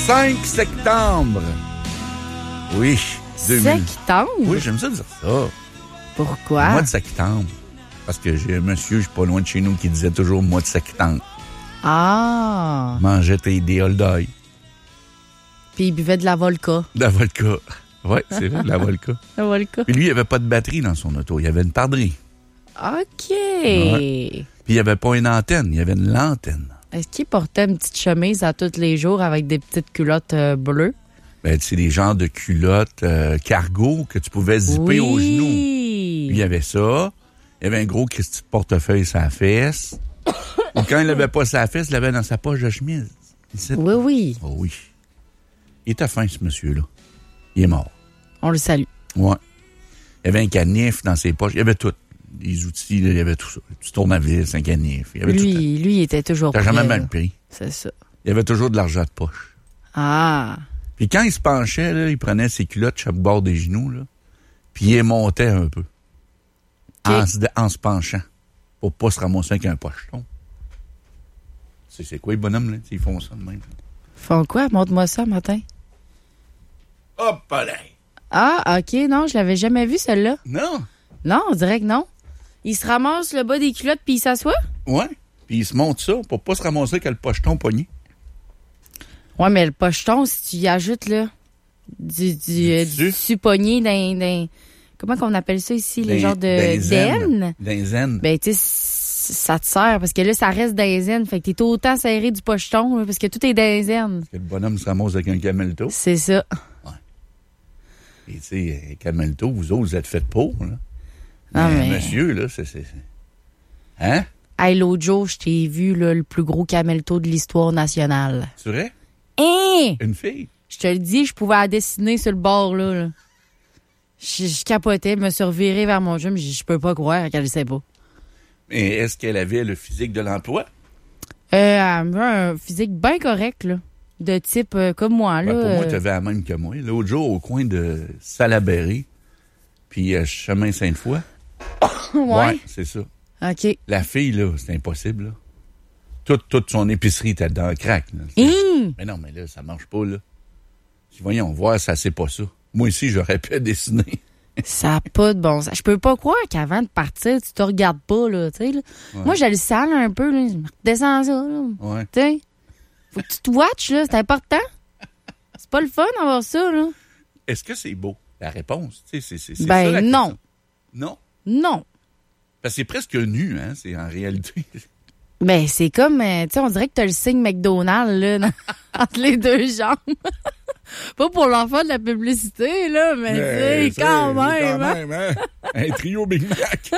5 septembre. Oui, 2000. Septembre? Oui, j'aime ça dire ça. Pourquoi? Le mois de septembre. Parce que j'ai un monsieur, je suis pas loin de chez nous, qui disait toujours mois de septembre. Ah! Mangeait des hol-d'œil. Puis il buvait de la vodka. De la vodka. Oui, c'est vrai, de la vodka. La vodka. Puis lui, il n'y avait pas de batterie dans son auto. Il y avait une pardrie. OK. Ouais. Puis il n'y avait pas une antenne, il y avait une lanterne. Est-ce qu'il portait une petite chemise à tous les jours avec des petites culottes bleues? Ben, c'est des genres de culottes cargo que tu pouvais zipper aux genoux. Lui, il y avait ça. Il y avait un gros Christy de portefeuille sur la fesse. Ou quand il l'avait pas sur la fesse, il l'avait dans sa poche de chemise. Oui, oui. Oh oui. Il était fin, ce monsieur-là. Il est mort. On le salue. Ouais. Il y avait un canif dans ses poches. Il y avait tout. Des outils, là, il y avait tout ça. Du tournevis, un canif. Il y avait tout. Lui, il était toujours T'as prêt. jamais mal pris. C'est ça. Il y avait toujours de l'argent de poche. Ah. Puis quand il se penchait, là, il prenait ses culottes chaque bord des genoux, là, puis il les montait un peu. En se penchant. Pour pas se ramasser avec un pocheton. C'est quoi les bonhommes, là? Ils font ça de même. Ils font quoi? Montre-moi ça, matin. Hop, allez! Ah, OK. Non, je l'avais jamais vu, celle-là. Non? Non, on dirait que non. Il se ramasse le bas des culottes puis il s'assoit? Ouais. Puis il se monte ça pour pas se ramasser avec le pocheton pogné. Ouais, mais le pocheton, si tu y ajoutes, là, du supogné d'un... Comment qu'on appelle ça ici? Les genres de zen? D'un zen. Ben, tu sais, ça te sert, parce que là, ça reste d'un zen. Fait que t'es autant serré du pocheton, là, parce que tout est d'un zen. Parce que le bonhomme se ramasse avec un camelto. C'est ça. Ouais. Et tu sais, camelto, vous autres, vous êtes fait pour, là. Ah, mais... Monsieur, là, c'est... Hein? Hey, l'autre jour, je t'ai vu, là, le plus gros camelto de l'histoire nationale. C'est vrai? Hein? Une fille? Je te le dis, je pouvais la dessiner sur le bord, là. Je capotais, me suis revirée vers mon chum, je peux pas croire qu'elle le sait pas. Mais est-ce qu'elle avait le physique de l'emploi? Elle avait un physique bien correct, là. De type comme moi, là. Ben, pour moi, tu avais la même que moi. L'autre jour, au coin de Salaberry, puis chemin Sainte-Foy. Ouais, c'est ça. OK. La fille, là, c'est impossible, là. Toute son épicerie était dans le crack, là. Mais non, mais là, ça marche pas, là. Si voyons voir, ça c'est pas ça. Moi aussi, j'aurais pu dessiner. Ça n'a pas de bon sens. Je peux pas croire qu'avant de partir, tu te regardes pas, là, tu sais, là. Ouais. Moi, je le sens un peu, là. Je me redescends ça, là. Ouais. Tu sais. Faut que tu te watches, là. C'est important. C'est pas le fun d'avoir ça, là. Est-ce que c'est beau? La réponse, tu sais, c'est Ben, ça, la non. question. Non. Non. Parce que c'est presque nu, hein, c'est en réalité. Ben, c'est comme, tu sais, on dirait que t'as le signe McDonald's, là, entre les deux jambes. Pas pour leur faire de la publicité, là, mais tu sais, quand même. Hein? Un trio Big Mac.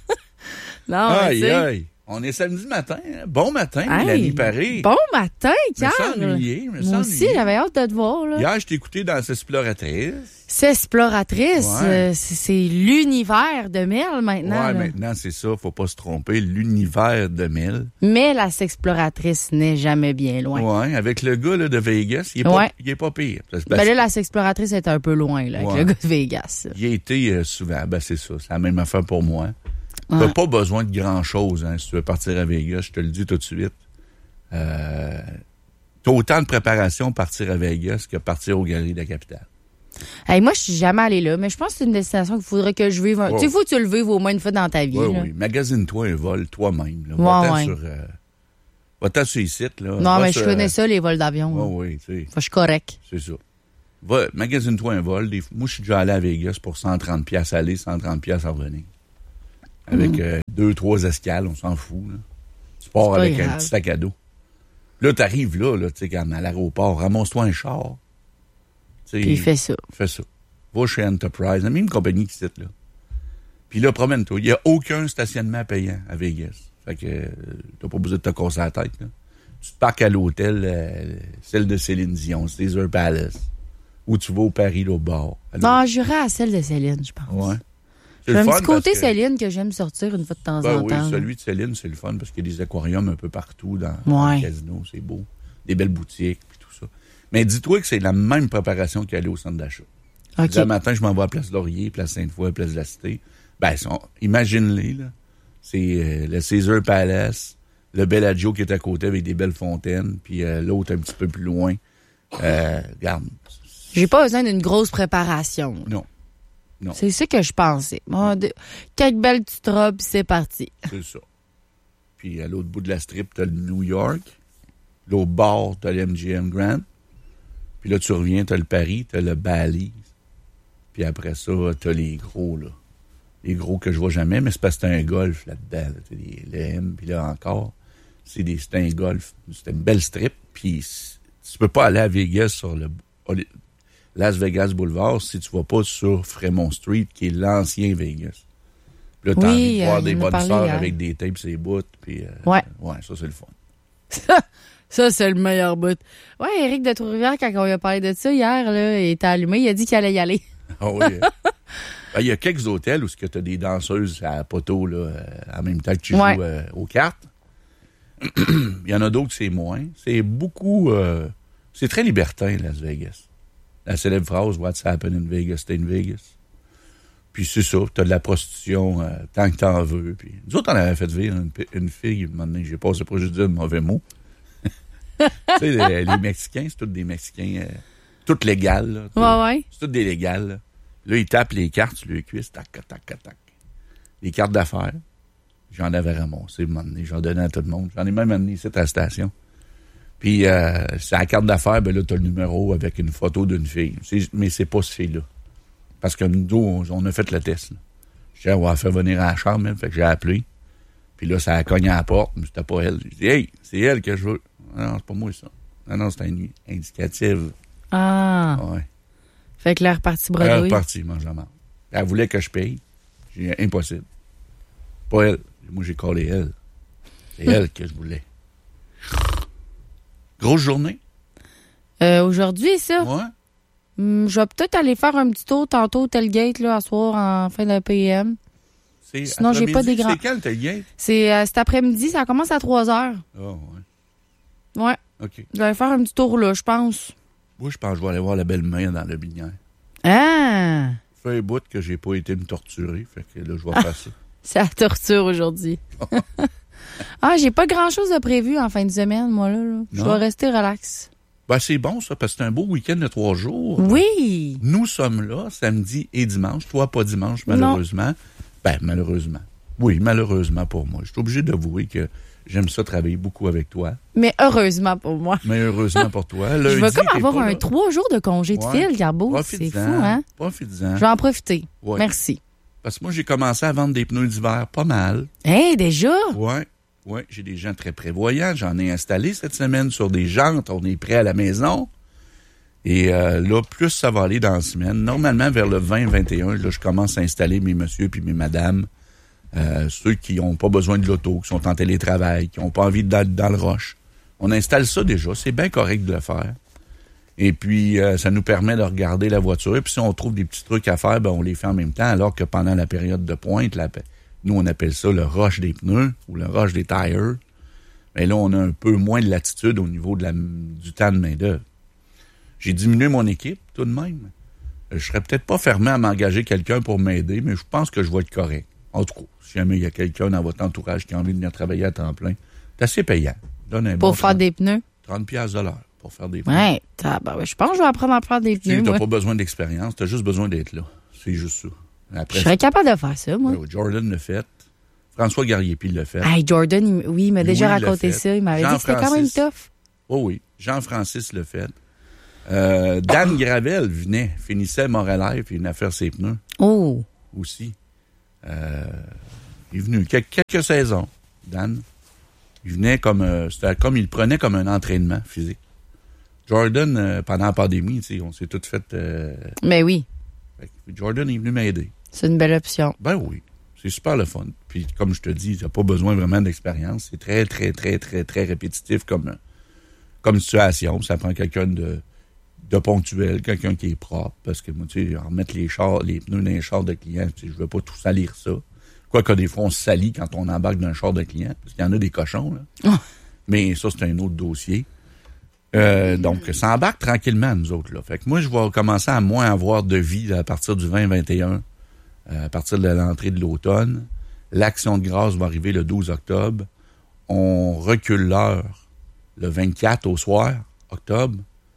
Non, mais tu sais. Aïe. On est samedi matin. Hein? Bon matin, Hey, Mélanie Paré. Bon matin, Je me sens Carl. ennuyé, Moi aussi, j'avais hâte de te voir, là. Hier, je t'ai écouté dans S'Exploratrice. C'est Exploratrice, Ouais. c'est l'univers de Mel maintenant. Ouais, là. maintenant, c'est ça, faut pas se tromper. L'univers de Mel. Mais la Sexploratrice n'est jamais bien loin. Ouais, avec le gars là, de Vegas, il est pas pire. Ben là, la Sexploratrice est un peu loin, là, avec Ouais. le gars de Vegas. Il a été souvent. Ben, c'est ça. C'est la même affaire pour moi. Ouais. T'as pas besoin de grand-chose hein, si tu veux partir à Vegas. Je te le dis tout de suite. T'as autant de préparation partir à Vegas que partir aux Galeries de la Capitale. Hey, moi, je suis jamais allée là, mais je pense que c'est une destination qu'il faudrait que je vive. Oh. Tu sais, faut que tu le vives au moins une fois dans ta vie. Oui, là. oui. Magasine-toi un vol toi-même. Là. Ouais, Va-t'en sur les sites. Là. Non, Va mais sur, je connais ça, les vols d'avion. Oui, tu sais. Je suis correct. C'est ça. Magasine-toi un vol. Moi, je suis déjà allé à Vegas pour 130$ aller, 130$ à revenir. Avec 2-3 escales, on s'en fout. Là. Tu pars avec un petit sac à dos. Là, t'arrives là tu sais, quand à l'aéroport, ramasse-toi un char. Puis il fait ça. Fais ça. Va chez Enterprise, la même compagnie qui cite là. Puis là, promène-toi. Il n'y a aucun stationnement payant à Vegas. Fait que t'as pas besoin de te casser la tête. Là. Tu te parques à l'hôtel, celle de Céline Dion, Caesar Palace. Ou tu vas au Paris, là, au bar. Non, j'irai à celle de Céline, je pense. Ouais. J'ai un petit côté Céline que j'aime sortir une fois de temps en temps. Oui, celui de Céline, c'est le fun parce qu'il y a des aquariums un peu partout dans le casino. C'est beau. Des belles boutiques puis tout ça. Mais dis-toi que c'est la même préparation qu'aller au centre d'achat. Okay. Le matin, je m'en vais à Place Laurier, Place Sainte-Foy, Place de la Cité. Ben, imagine-les, là. C'est le Caesar Palace, le Bellagio qui est à côté avec des belles fontaines, puis l'autre un petit peu plus loin Regarde. J'ai pas besoin d'une grosse préparation. Non. C'est ça que je pensais. Quelques belles petites robes, c'est parti. C'est ça. Puis à l'autre bout de la strip, t'as le New York. L'autre bord, t'as le MGM Grand. Puis là, tu reviens, t'as le Paris, t'as le Bally's. Puis après ça, t'as les gros, là. Les gros que je vois jamais, mais c'est parce que c'est un golf là-dedans. Là. Le M, puis là encore, c'est un golf. C'est une belle strip. Puis tu peux pas aller à Vegas sur le Las Vegas Boulevard si tu vas pas sur Fremont Street, qui est l'ancien Vegas. Puis là, t'as envie de voir des bonnes sœurs avec des tapes sur les bouts. Puis, ouais, ça, c'est le fun. Ça, c'est le meilleur bout. Ouais, Éric de Trois-Rivières, quand on lui a parlé de ça hier, là, il était allumé, il a dit qu'il allait y aller. Ah oui. Il y a quelques hôtels où tu as des danseuses à poteau là, en même temps que tu joues aux cartes. Il y en a d'autres, c'est moins. C'est beaucoup... c'est très libertin, Las Vegas. La célèbre phrase « What's happened in Vegas, stay in Vegas ». Puis c'est ça, t'as de la prostitution tant que t'en veux. Puis nous autres, on avait fait vivre une fille, un moment donné, j'ai passé pas juste dire de mauvais mots. Tu sais, les Mexicains, c'est tous des Mexicains... toutes légales. Là, ouais. C'est toutes des légales. Là. Là, ils tapent les cartes sur le cuisse, tac, tac, tac, tac. Les cartes d'affaires, j'en avais ramassé, j'en donnais à tout le monde. J'en ai même amené ici à la station. Puis, c'est la carte d'affaires, ben là, t'as le numéro avec une photo d'une fille. Mais c'est pas cette fille-là. Parce que nous, on a fait le test. Là. Je disais, on va la faire venir à la chambre, même. Fait que j'ai appelé. Puis là, ça a cogné à la porte, mais c'était pas elle. J'ai dit, hey, c'est elle que je veux. Non, c'est pas moi, ça. Non, c'est une indicative. Ah. Ouais. Fait que l'air reparti bredouille. Elle est repartie, mange la marde. Elle voulait que je paye. J'ai dit, impossible. Pas elle. Moi, j'ai collé elle. C'est elle que je voulais. Grosse journée? Aujourd'hui, ça? Ouais. Je vais peut-être aller faire un petit tour tantôt au Tailgate, là, à soir, en fin de PM. Sinon, j'ai pas des grands... C'est quand le Tailgate? C'est cet après-midi, ça commence à 3h. Ah, ouais. Ouais. OK. Je vais aller faire un petit tour là, je pense. Moi, je pense que je vais aller voir la belle-mère dans le binière. Ah! Ça fait un bout que j'ai pas été me torturer, fait que là, je vais faire ça. C'est la torture aujourd'hui. J'ai pas grand-chose de prévu en fin de semaine, moi, là. Je vais rester relax. Ben, c'est bon, ça, parce que c'est un beau week-end de 3 jours. Oui! Nous sommes là, samedi et dimanche. Toi, pas dimanche, malheureusement. Non. Ben, malheureusement. Oui, malheureusement pour moi. Je suis obligé d'avouer que j'aime ça travailler beaucoup avec toi. Mais heureusement pour moi. Mais heureusement pour toi. Lundi, je vais comme avoir 3 jours de congé de fil, Garbeau. C'est fou, hein? Profites-en. Je vais en profiter. Ouais. Merci. Parce que moi, j'ai commencé à vendre des pneus d'hiver pas mal. Hey, déjà? Oui, j'ai des gens très prévoyants. J'en ai installé cette semaine sur des jantes. On est prêt à la maison. Et là, plus ça va aller dans la semaine. Normalement, vers le 20-21, là, je commence à installer mes messieurs puis mes madames. Ceux qui n'ont pas besoin de l'auto, qui sont en télétravail, qui n'ont pas envie d'être dans le rush. On installe ça déjà. C'est bien correct de le faire. Et puis, ça nous permet de regarder la voiture. Et puis, si on trouve des petits trucs à faire, ben, on les fait en même temps. Alors que pendant la période de pointe, nous, on appelle ça le rush des pneus ou le rush des tires. Mais là, on a un peu moins de latitude au niveau du temps de main-d'œuvre. J'ai diminué mon équipe, tout de même. Je serais peut-être pas fermé à m'engager quelqu'un pour m'aider, mais je pense que je vais être correct. En tout cas, si jamais il y a quelqu'un dans votre entourage qui a envie de venir travailler à temps plein, c'est assez payant. Donne un pour faire des pneus? 30$ de l'heure pour faire des pneus. Ouais, je pense que je vais apprendre à faire des pneus. Tu n'as pas besoin d'expérience, tu as juste besoin d'être là. C'est juste ça. Après, je serais capable de faire ça, moi. Jordan l'a fait. François Garriépi l'a fait. Hey, Jordan, il m'a déjà raconté ça. Il m'avait dit que c'était quand même tough. Oh oui. Jean-Francis l'a fait. Dan Gravel finissait Morel puis il venait faire ses pneus. Oh! Aussi. Il est venu quelques saisons, Dan. Il venait c'était comme il le prenait comme un entraînement physique. Jordan, pendant la pandémie, on s'est tout fait... Mais oui. Jordan est venu m'aider. C'est une belle option. Ben oui. C'est super le fun. Puis, comme je te dis, tu n'as pas besoin vraiment d'expérience. C'est très, très, très, très, très répétitif comme situation. Ça prend quelqu'un de ponctuel, quelqu'un qui est propre. Parce que, moi, tu sais, remettre les pneus dans les chars de clients, je ne veux pas tout salir ça. Quoique, des fois, on se salit quand on embarque dans un char de client. Parce qu'il y en a des cochons, là. Oh. Mais ça, c'est un autre dossier. Donc, ça embarque tranquillement, nous autres, là. Fait que moi, je vais commencer à moins avoir de vie là, à partir du 20-21. À partir de l'entrée de l'automne. L'Action de grâce va arriver le 12 octobre. On recule l'heure le 24 au soir, octobre. Puis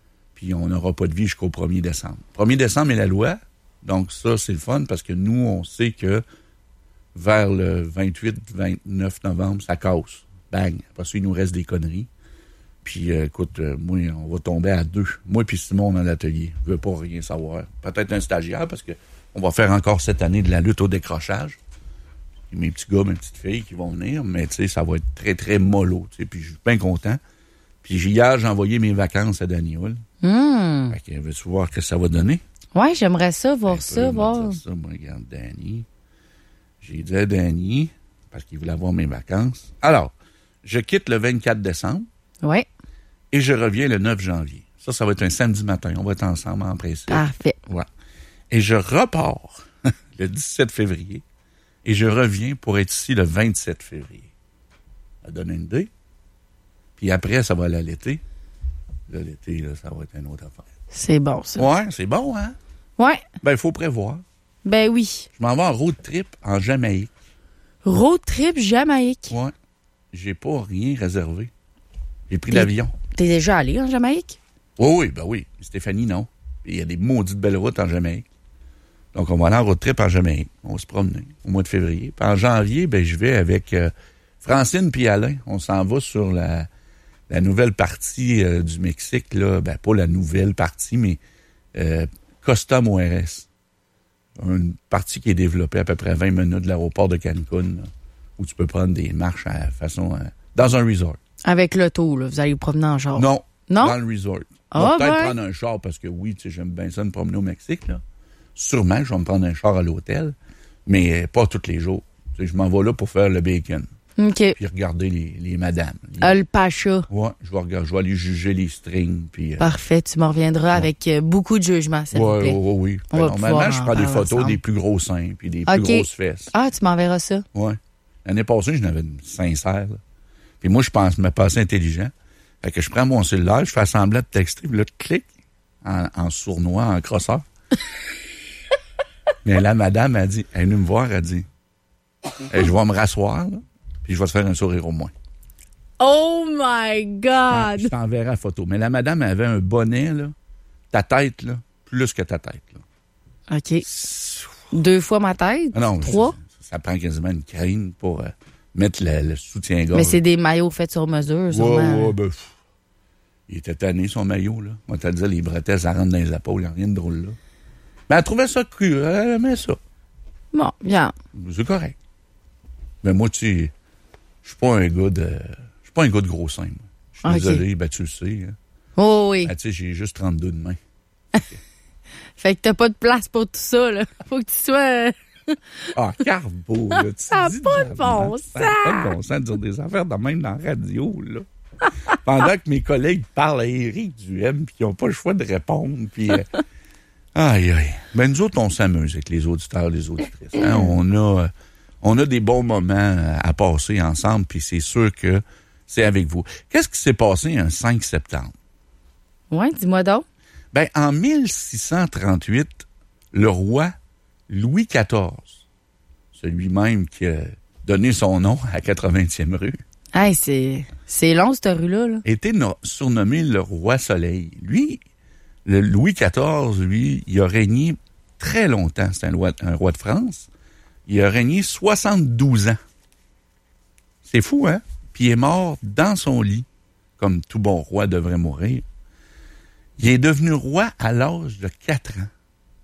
puis on n'aura pas de vie jusqu'au 1er décembre. 1er décembre est la loi, donc ça, c'est le fun, parce que nous, on sait que vers le 28-29 novembre, ça casse. Bang! Après ça, il nous reste des conneries. Puis, écoute, moi, on va tomber à 2. Moi puis Simon dans l'atelier. Je veux pas rien savoir. Peut-être un stagiaire, parce que on va faire encore cette année de la lutte au décrochage. Et mes petits gars, mes petites filles qui vont venir, mais tu sais, ça va être très, très mollo. Puis, je suis bien content. Puis, hier, j'ai envoyé mes vacances à Daniel. Fait que, veux-tu voir ce que ça va donner? Ouais, j'aimerais ça, voir ça, voir. Moi, regarde, Danny. J'ai dit à Danny, parce qu'il voulait avoir mes vacances. Alors, je quitte le 24 décembre. Oui. Et je reviens le 9 janvier. Ça va être un samedi matin. On va être ensemble en principe. Parfait. Ouais. Et je repars le 17 février. Et je reviens pour être ici le 27 février. Ça donne une idée. Puis après, ça va aller à l'été. Là, l'été, là, ça va être une autre affaire. C'est bon, ça. Ouais, c'est bon, hein? Ouais. Ben, il faut prévoir. Ben oui. Je m'en vais en road trip en Jamaïque. Road trip Jamaïque. Ouais. J'ai pas rien réservé. J'ai pris l'avion. T'es déjà allé en Jamaïque? Oui, ben oui. Stéphanie, non. Il y a des maudites belles routes en Jamaïque. Donc, on va aller en road trip en Jamaïque. On va se promener au mois de février. Puis en janvier, ben je vais avec Francine puis Alain. On s'en va sur la nouvelle partie du Mexique, là. Ben, pas la nouvelle partie, mais Costa Mujeres. Une partie qui est développée à peu près 20 minutes de l'aéroport de Cancun, là, où tu peux prendre des marches à façon... dans un resort. Avec l'auto, là. Vous allez vous promener en char. Non. Non? Dans le resort. Ah, peut-être ben. prendre un char parce que oui, tu sais, j'aime bien ça me promener au Mexique, là. Sûrement que je vais me prendre un char à l'hôtel, mais pas tous les jours. Tu sais, je m'en vais là pour faire le bacon. OK. Puis regarder les madames. Le Pacha. Ouais, je vais aller juger les strings. Puis, Parfait, tu m'en reviendras avec beaucoup de jugement, s'il vous plaît. Oui. On va Normalement, pouvoir je en prends des parler photos ensemble. des plus gros seins puis des plus grosses fesses. Ah, tu m'enverras ça. Ouais. L'année passée, j'en avais une sincère. Là. Puis moi, je pense me passer intelligent. Fait que je prends mon cellulaire, je fais semblant de texter, puis là, clic en sournois, en crosseur. Mais là, madame a dit, elle est venue me voir, elle dit, je vais me rasseoir, là, puis je vais te faire un sourire au moins. Oh my God! Je t'enverrai la photo. Mais la madame avait un bonnet, là, ta tête, là, plus que ta tête, là. OK. 2 fois ma tête? Ah non, 3? Ça prend quasiment une crème pour mettre le soutien-gorge. Mais c'est des maillots faits sur mesure, sûrement. Ouais, il était tanné, son maillot, là. Moi, t'as dit, les bretelles, ça rentre dans les épaules, il n'y a rien de drôle, là. Mais elle trouvait ça cru, elle aimait ça. Bon, bien. C'est correct. Mais moi, tu sais, je suis pas un gars de gros seins, moi. Je suis désolé, ben tu le sais. Hein. Oh oui. Ben, tu sais, j'ai juste 32 de main. Fait que t'as pas de place pour tout ça, là. Faut que tu sois... Carbo, là. Ça n'a pas de bon sens. Ça n'a pas de bon sens de dire des affaires de même dans la radio, là. Pendant que mes collègues parlent à Éric Duhem, puis qu'ils n'ont pas le choix de répondre, puis... aïe. Ben, nous autres, on s'amuse avec les auditeurs, les auditrices. Hein? On a des bons moments à passer ensemble, puis c'est sûr que c'est avec vous. Qu'est-ce qui s'est passé un 5 septembre? Ouais, dis-moi donc. Ben, en 1638, le roi Louis XIV, celui-même qui a donné son nom à 80e rue, Hey, c'est long, cette rue-là, là. était surnommé le roi Soleil. Lui, le Louis XIV, lui, il a régné très longtemps. C'est un roi de France. Il a régné 72 ans. C'est fou, hein? Puis il est mort dans son lit, comme tout bon roi devrait mourir. Il est devenu roi à l'âge de 4 ans.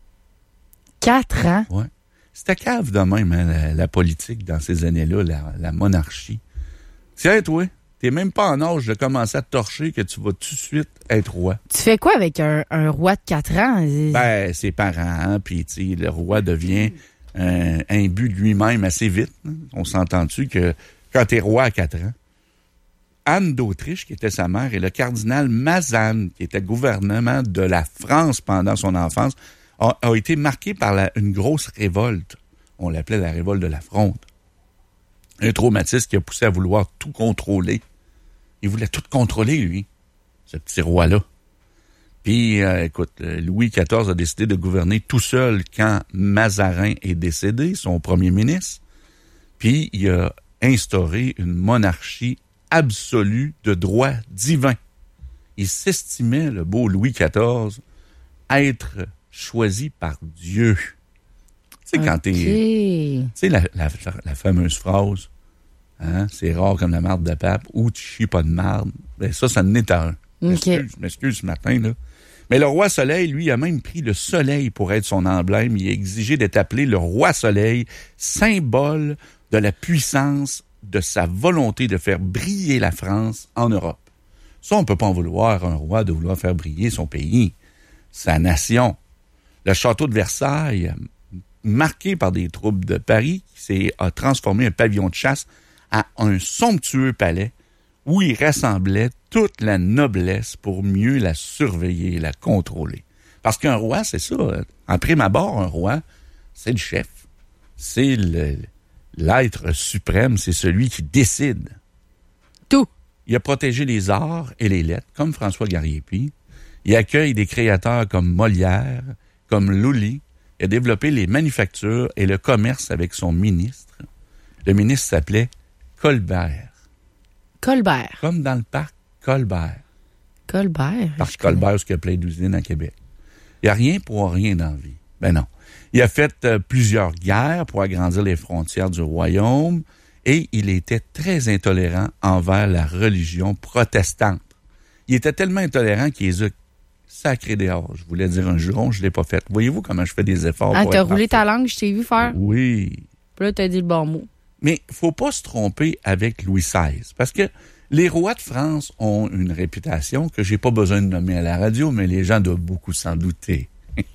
4 ans? Ouais. C'était cave de même, hein, la politique dans ces années-là, la monarchie. Tiens, toi, t'es même pas en âge de commencer à te torcher que tu vas tout de suite être roi. Tu fais quoi avec un roi de 4 ans? Ben, ses parents, hein, puis tu sais, le roi devient un but de lui-même assez vite. Hein. On s'entend-tu que quand t'es roi à 4 ans, Anne d'Autriche, qui était sa mère, et le cardinal Mazarin, qui était gouvernement de la France pendant son enfance, a été marqués par une grosse révolte. On l'appelait la révolte de la Fronde. Un traumatisme qui a poussé à vouloir tout contrôler. Il voulait tout contrôler, lui, ce petit roi-là. Puis, écoute, Louis XIV a décidé de gouverner tout seul quand Mazarin est décédé, son premier ministre. Puis, il a instauré une monarchie absolue de droit divin. il s'estimait, le beau Louis XIV, être choisi par Dieu. Tu sais, quand t'es... Tu sais, la fameuse phrase, hein, c'est rare comme la marde de pape, ou tu chies pas de marde. Ben ça n'est un. Je m'excuse ce matin, là. Mais le roi Soleil, lui, a même pris le soleil pour être son emblème. Il a exigé d'être appelé le roi Soleil, symbole de la puissance de sa volonté de faire briller la France en Europe. Ça, on ne peut pas en vouloir, un roi, de vouloir faire briller son pays, sa nation. Le château de Versailles, marqué par des troupes de Paris, a transformé un pavillon de chasse en un somptueux palais où il rassemblait toute la noblesse pour mieux la surveiller et la contrôler. Parce qu'un roi, c'est ça. En prime abord, un roi, c'est le chef. C'est l'être suprême, c'est celui qui décide. Tout. Il a protégé les arts et les lettres, comme François Garriépi. Il accueille des créateurs comme Molière, comme Lully. Il a développé les manufactures et le commerce avec son ministre. Le ministre s'appelait Colbert. Colbert. Comme dans le parc Colbert. Colbert. Parce que Colbert, c'est qu'il y a plein d'usines à Québec. Il n'y a rien pour rien dans la vie. Ben non. Il a fait plusieurs guerres pour agrandir les frontières du royaume et il était très intolérant envers la religion protestante. Il était tellement intolérant qu'il les a sacrés dehors. Je voulais dire un juron, je ne l'ai pas fait. Voyez-vous comment je fais des efforts pour t'as roulé ta langue, je t'ai vu faire. Oui. Puis là, t'as dit le bon mot. Mais il ne faut pas se tromper avec Louis XVI, parce que les rois de France ont une réputation que j'ai pas besoin de nommer à la radio, mais les gens doivent beaucoup s'en douter.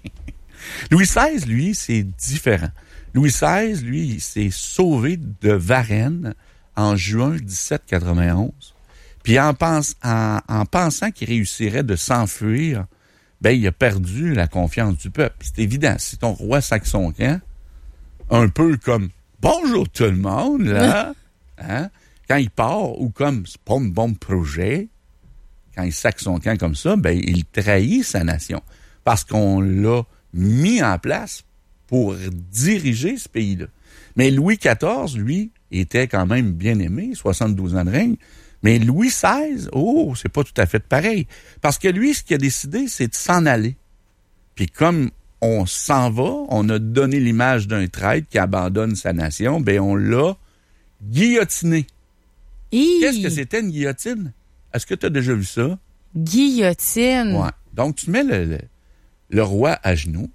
Louis XVI, lui, c'est différent. Louis XVI, lui, il s'est sauvé de Varennes en juin 1791. Puis en pensant qu'il réussirait de s'enfuir, ben il a perdu la confiance du peuple. C'est évident, si ton roi sac son camp, un peu comme « Bonjour tout le monde », là, hein? Quand il part, ou comme « c'est pas un bon projet », quand il sac son camp comme ça, ben il trahit sa nation. Parce qu'on l'a mis en place pour diriger ce pays-là. Mais Louis XIV, lui, était quand même bien aimé, 72 ans de règne. Mais Louis XVI, c'est pas tout à fait pareil. Parce que lui, ce qu'il a décidé, c'est de s'en aller. Puis comme on s'en va, on a donné l'image d'un traître qui abandonne sa nation, ben on l'a guillotiné. Qu'est-ce que c'était une guillotine? Est-ce que tu as déjà vu ça? Guillotine? Ouais. Donc, tu mets le roi à genoux.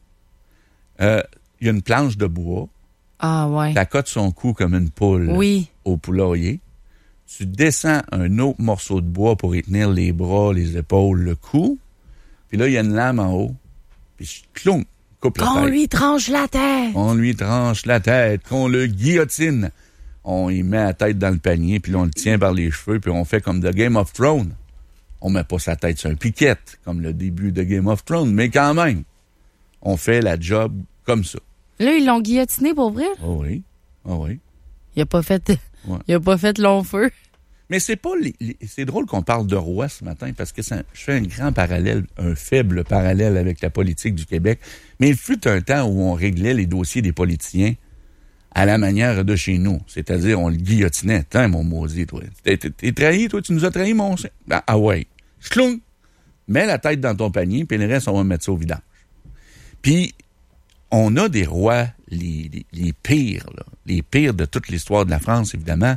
Il y a une planche de bois. Ah ouais. Tu accotes son cou comme une poule au poulailler. Tu descends un autre morceau de bois pour y tenir les bras, les épaules, le cou. Puis là, il y a une lame en haut. Puis cloum, coupe la tête. On lui tranche la tête. On lui tranche la tête. Qu'on le guillotine. On y met la tête dans le panier, puis là, on le tient par les cheveux, puis on fait comme The Game of Thrones. On met pas sa tête sur un piquette, comme le début de Game of Thrones, mais quand même, on fait la job comme ça. Là, ils l'ont guillotiné pour vrai? Oh oui. Oh oui. Il a pas fait long feu. Mais c'est pas c'est drôle qu'on parle de roi ce matin, parce que je fais un grand parallèle, un faible parallèle avec la politique du Québec. Mais il fut un temps où on réglait les dossiers des politiciens à la manière de chez nous. C'est-à-dire, on le guillotinait. Tiens, mon maudit, toi. T'es trahi, toi? Tu nous as trahi, mon... Ah ouais. Chlong! Mets la tête dans ton panier, puis le reste, on va mettre ça au vidange. Puis, on a des rois, les pires, là. Les pires de toute l'histoire de la France, évidemment.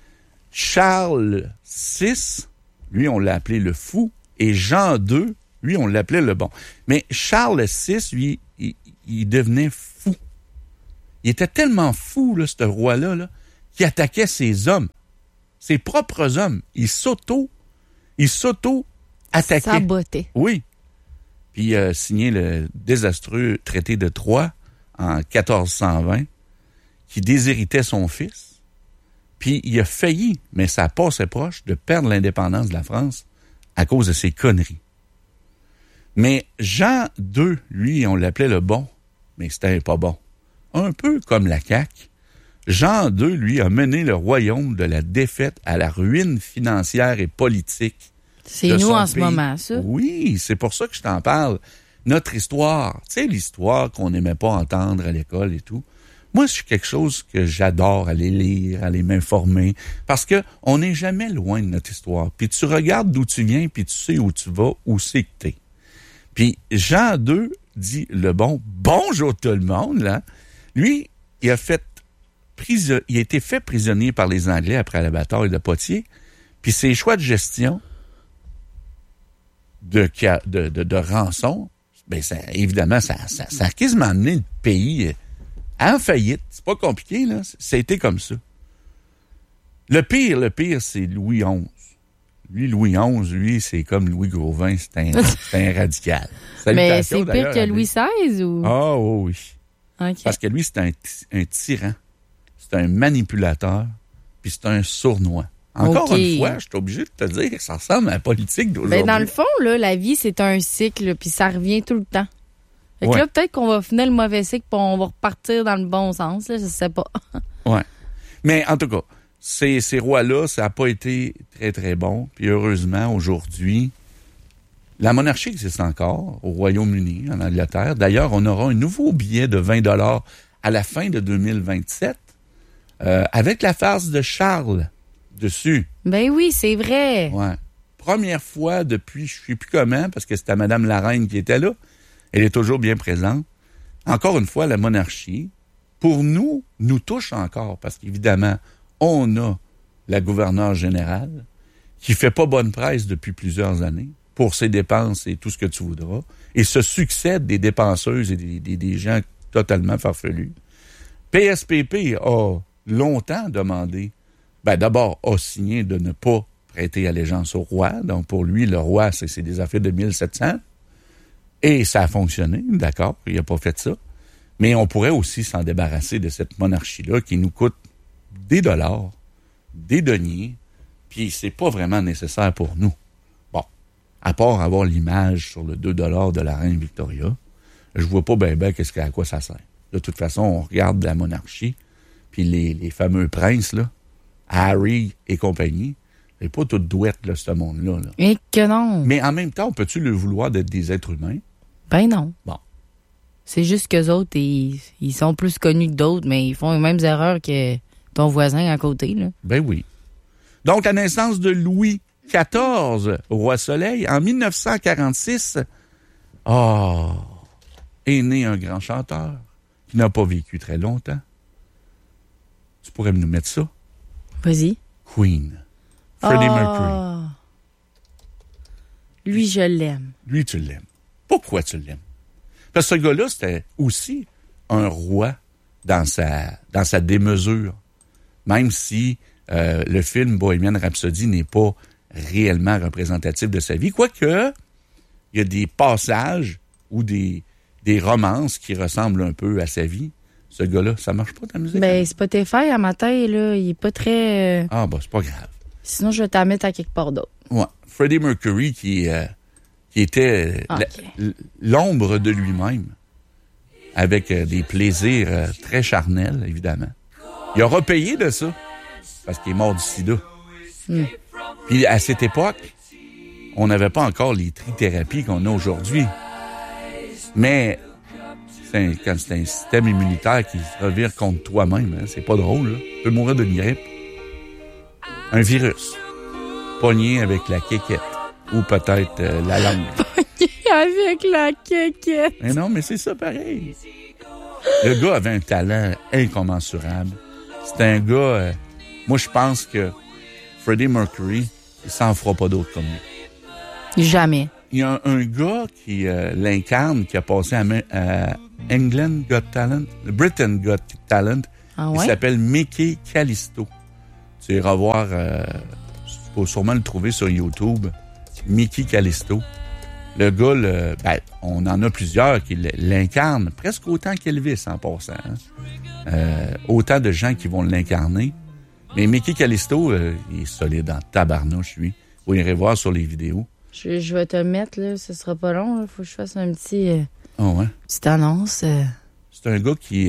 Charles VI, lui, on l'a appelé le fou, et Jean II, lui, on l'appelait le bon. Mais Charles VI, lui, il devenait fou. Il était tellement fou, là, ce roi-là, là, qu'il attaquait ses hommes, ses propres hommes. Il s'auto-attaquait. Sabotait. Oui. Puis il a signé le désastreux traité de Troyes en 1420, qui déshéritait son fils. Puis il a failli, mais ça passait proche, de perdre l'indépendance de la France à cause de ses conneries. Mais Jean II, lui, on l'appelait le bon, mais c'était pas bon. Un peu comme la CAQ, Jean II, lui, a mené le royaume de la défaite à la ruine financière et politique. C'est nous en ce moment, ça? Oui, c'est pour ça que je t'en parle. Notre histoire, tu sais, l'histoire qu'on n'aimait pas entendre à l'école et tout, Moi, c'est quelque chose que j'adore, aller lire, aller m'informer, parce que on n'est jamais loin de notre histoire. Puis tu regardes d'où tu viens, puis tu sais où tu vas, où c'est que t'es. Puis Jean II dit le bonjour tout le monde, là. Lui, il a été fait prisonnier par les Anglais après la bataille de Poitiers, puis ses choix de gestion de rançon, ben évidemment, ça a quasiment amené le pays en faillite. C'est pas compliqué, là. Ça a été comme ça. Le pire, c'est Louis XI. Louis XI, c'est comme Louis Gauvin, c'est un radical. Mais c'est pire que Louis XVI, ou? Ah, oh, oui. Okay. Parce que lui, c'est un tyran. C'est un manipulateur, puis c'est un sournois. Encore une fois, je suis obligé de te dire que ça ressemble à la politique d'aujourd'hui. Ben dans le fond, là, la vie, c'est un cycle, puis ça revient tout le temps. Fait que là, peut-être qu'on va finir le mauvais cycle, puis on va repartir dans le bon sens, là, je sais pas. Ouais. Mais en tout cas, ces rois-là, ça n'a pas été très, très bon. Puis heureusement, aujourd'hui, la monarchie existe encore au Royaume-Uni, en Angleterre. D'ailleurs, on aura un nouveau billet de 20 $ à la fin de 2027 avec la face de Charles dessus. Ben oui, c'est vrai. Ouais. Première fois depuis, je ne sais plus comment, parce que c'était Madame la Reine qui était là. Elle est toujours bien présente. Encore une fois, la monarchie, pour nous touche encore, parce qu'évidemment, on a la gouverneure générale qui fait pas bonne presse depuis plusieurs années pour ses dépenses et tout ce que tu voudras, et se succèdent des dépenseuses et des gens totalement farfelus. PSPP a longtemps demandé, d'abord a signé de ne pas prêter allégeance au roi, donc pour lui, le roi, c'est des affaires de 1700, et ça a fonctionné, d'accord, il n'a pas fait ça, mais on pourrait aussi s'en débarrasser de cette monarchie-là qui nous coûte des dollars, des deniers, puis c'est pas vraiment nécessaire pour nous. Bon, à part avoir l'image sur le 2 $ de la reine Victoria, je vois pas ben à quoi ça sert. De toute façon, on regarde la monarchie, puis les fameux princes, là, Harry et compagnie, c'est pas toute douette, là, ce monde-là. Là. Et que non! Mais en même temps, peux-tu le vouloir d'être des êtres humains? Ben non. Bon. C'est juste qu'eux autres, ils sont plus connus que d'autres, mais ils font les mêmes erreurs que ton voisin à côté, là. Ben oui. Donc, la naissance de Louis XIV, roi Soleil, en 1946, est né un grand chanteur qui n'a pas vécu très longtemps. Tu pourrais nous mettre ça? Vas-y. Queen. Freddie Mercury. Lui, je l'aime. Lui, tu l'aimes. Pourquoi tu l'aimes? Parce que ce gars-là, c'était aussi un roi dans sa démesure. Même si le film Bohemian Rhapsody n'est pas réellement représentatif de sa vie. Quoique, il y a des passages ou des romances qui ressemblent un peu à sa vie. Ce gars-là, ça marche pas ta musique? Ben, Spotify, à matin, là, il est pas très... c'est pas grave. Sinon, je vais t'en mettre à quelque part d'autre. Ouais. Freddie Mercury qui était l'ombre de lui-même, avec des plaisirs très charnels, évidemment. Il a repayé de ça, parce qu'il est mort du sida. Puis à cette époque, on n'avait pas encore les trithérapies qu'on a aujourd'hui. Mais quand c'est un système immunitaire qui se revire contre toi-même, hein, c'est pas drôle, là. Tu peux mourir d'une grippe. Un virus. Pogné avec la quéquette. Ou peut-être la langue. Pogné avec la quéquette. Mais non, mais c'est ça pareil. Le gars avait un talent incommensurable. C'était un gars... moi, je pense que Freddie Mercury, il s'en fera pas d'autre comme lui. Jamais. Il y a un gars qui l'incarne, qui a passé à England Got Talent, Britain Got Talent. Ah ouais? Il s'appelle Mickey Callisto. Tu iras voir, tu peux sûrement le trouver sur YouTube. Mickey Callisto. Le gars, on en a plusieurs qui l'incarnent, presque autant qu'Elvis en passant. Hein? Autant de gens qui vont l'incarner. Mais Mickey Callisto, il est solide en tabarnouche, lui. Vous irez voir sur les vidéos. Je vais te mettre, là, ce sera pas long. Il faut que je fasse un petit... ouais? Petite annonce. C'est un gars qui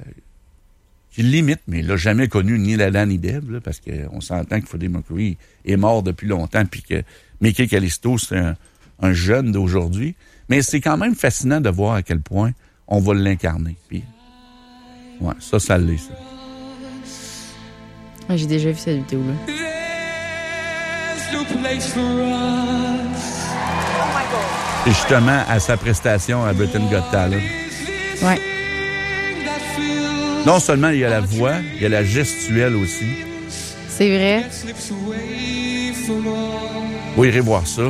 limite, mais il l'a jamais connu ni Lala ni Deb, là, parce qu'on s'entend que Freddie Mercury est mort depuis longtemps, puis que Mickey Callisto, c'est un jeune d'aujourd'hui. Mais c'est quand même fascinant de voir à quel point on va l'incarner. Puis Ouais, ça l'est, ça. Ouais, j'ai déjà vu cette vidéo-là. Et justement, à sa prestation à Britain Got Talent. Ouais. Non seulement il y a la voix, il y a la gestuelle aussi. C'est vrai. Vous irez voir ça.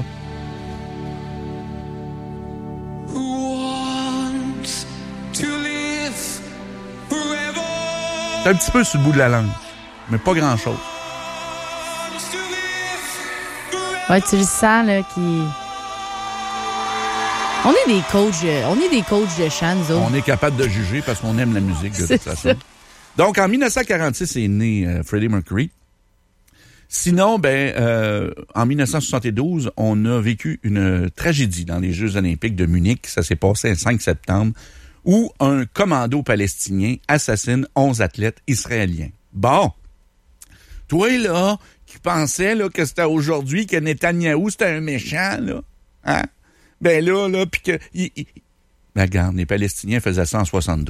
C'est un petit peu sur le bout de la langue, mais pas grand-chose. Ouais, tu le sens, là, qui... On est des coachs de chant, nous autres. On est capable de juger parce qu'on aime la musique, de toute façon. Donc, en 1946 est né Freddie Mercury. Sinon, en 1972, on a vécu une tragédie dans les Jeux olympiques de Munich. Ça s'est passé le 5 septembre, où un commando palestinien assassine 11 athlètes israéliens. Bon, toi, là, qui pensais là, que c'était aujourd'hui, que Netanyahou, c'était un méchant, là, hein? Ben là, puis que... Ben, regarde, les Palestiniens faisaient ça en 72.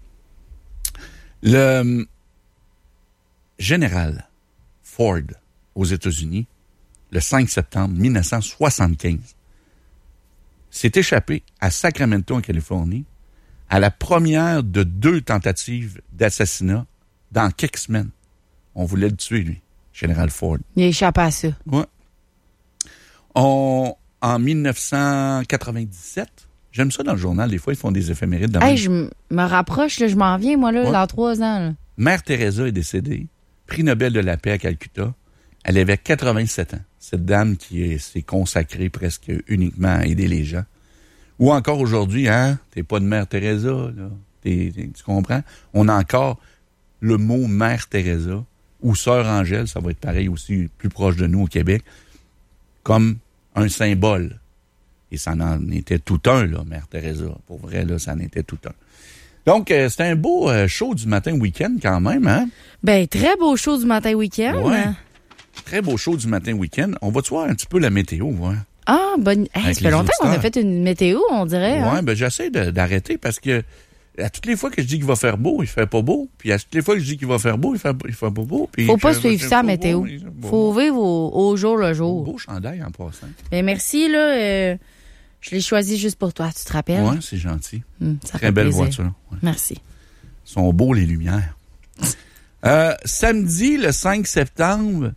Le général Ford, aux États-Unis, le 5 septembre 1975, s'est échappé à Sacramento, en Californie, à la première de 2 tentatives d'assassinat dans quelques semaines. On voulait le tuer, lui, général Ford. Il a échappé à ça. Ouais. En 1997, j'aime ça dans le journal, des fois, ils font des éphémérides. Hey, je me rapproche, là, je m'en viens, moi, là, ouais. dans 3 ans. Là. Mère Teresa est décédée, prix Nobel de la paix à Calcutta. Elle avait 87 ans. Cette dame qui s'est consacrée presque uniquement à aider les gens. Ou encore aujourd'hui, hein, t'es pas de Mère Teresa, là. Tu comprends? On a encore le mot Mère Teresa ou Sœur Angèle, ça va être pareil aussi, plus proche de nous au Québec, comme un symbole. Et ça en était tout un, là, Mère Teresa. Pour vrai, là, ça en était tout un. Donc, c'était un beau show du matin week-end quand même, hein? Ben, très beau show du matin week-end. Ouais. Très beau show du matin week-end. On va-tu voir un petit peu la météo, ouais? Ah, bonne. Hey, ça fait longtemps qu'on a fait une météo, on dirait. Ouais, hein? ben j'essaie d'arrêter parce que à toutes les fois que je dis qu'il va faire beau, il fait pas beau. Puis à toutes les fois que je dis qu'il va faire beau, il fait pas beau. Puis faut pas suivre ça, la météo. Faut vivre au jour le jour. Beau chandail en passant. Ben merci, là. Je l'ai choisi juste pour toi, tu te rappelles? Oui, c'est gentil. Ça Très belle plaisir. voiture. Ouais. Merci. Ils sont beaux, les lumières. Samedi, le 5 septembre,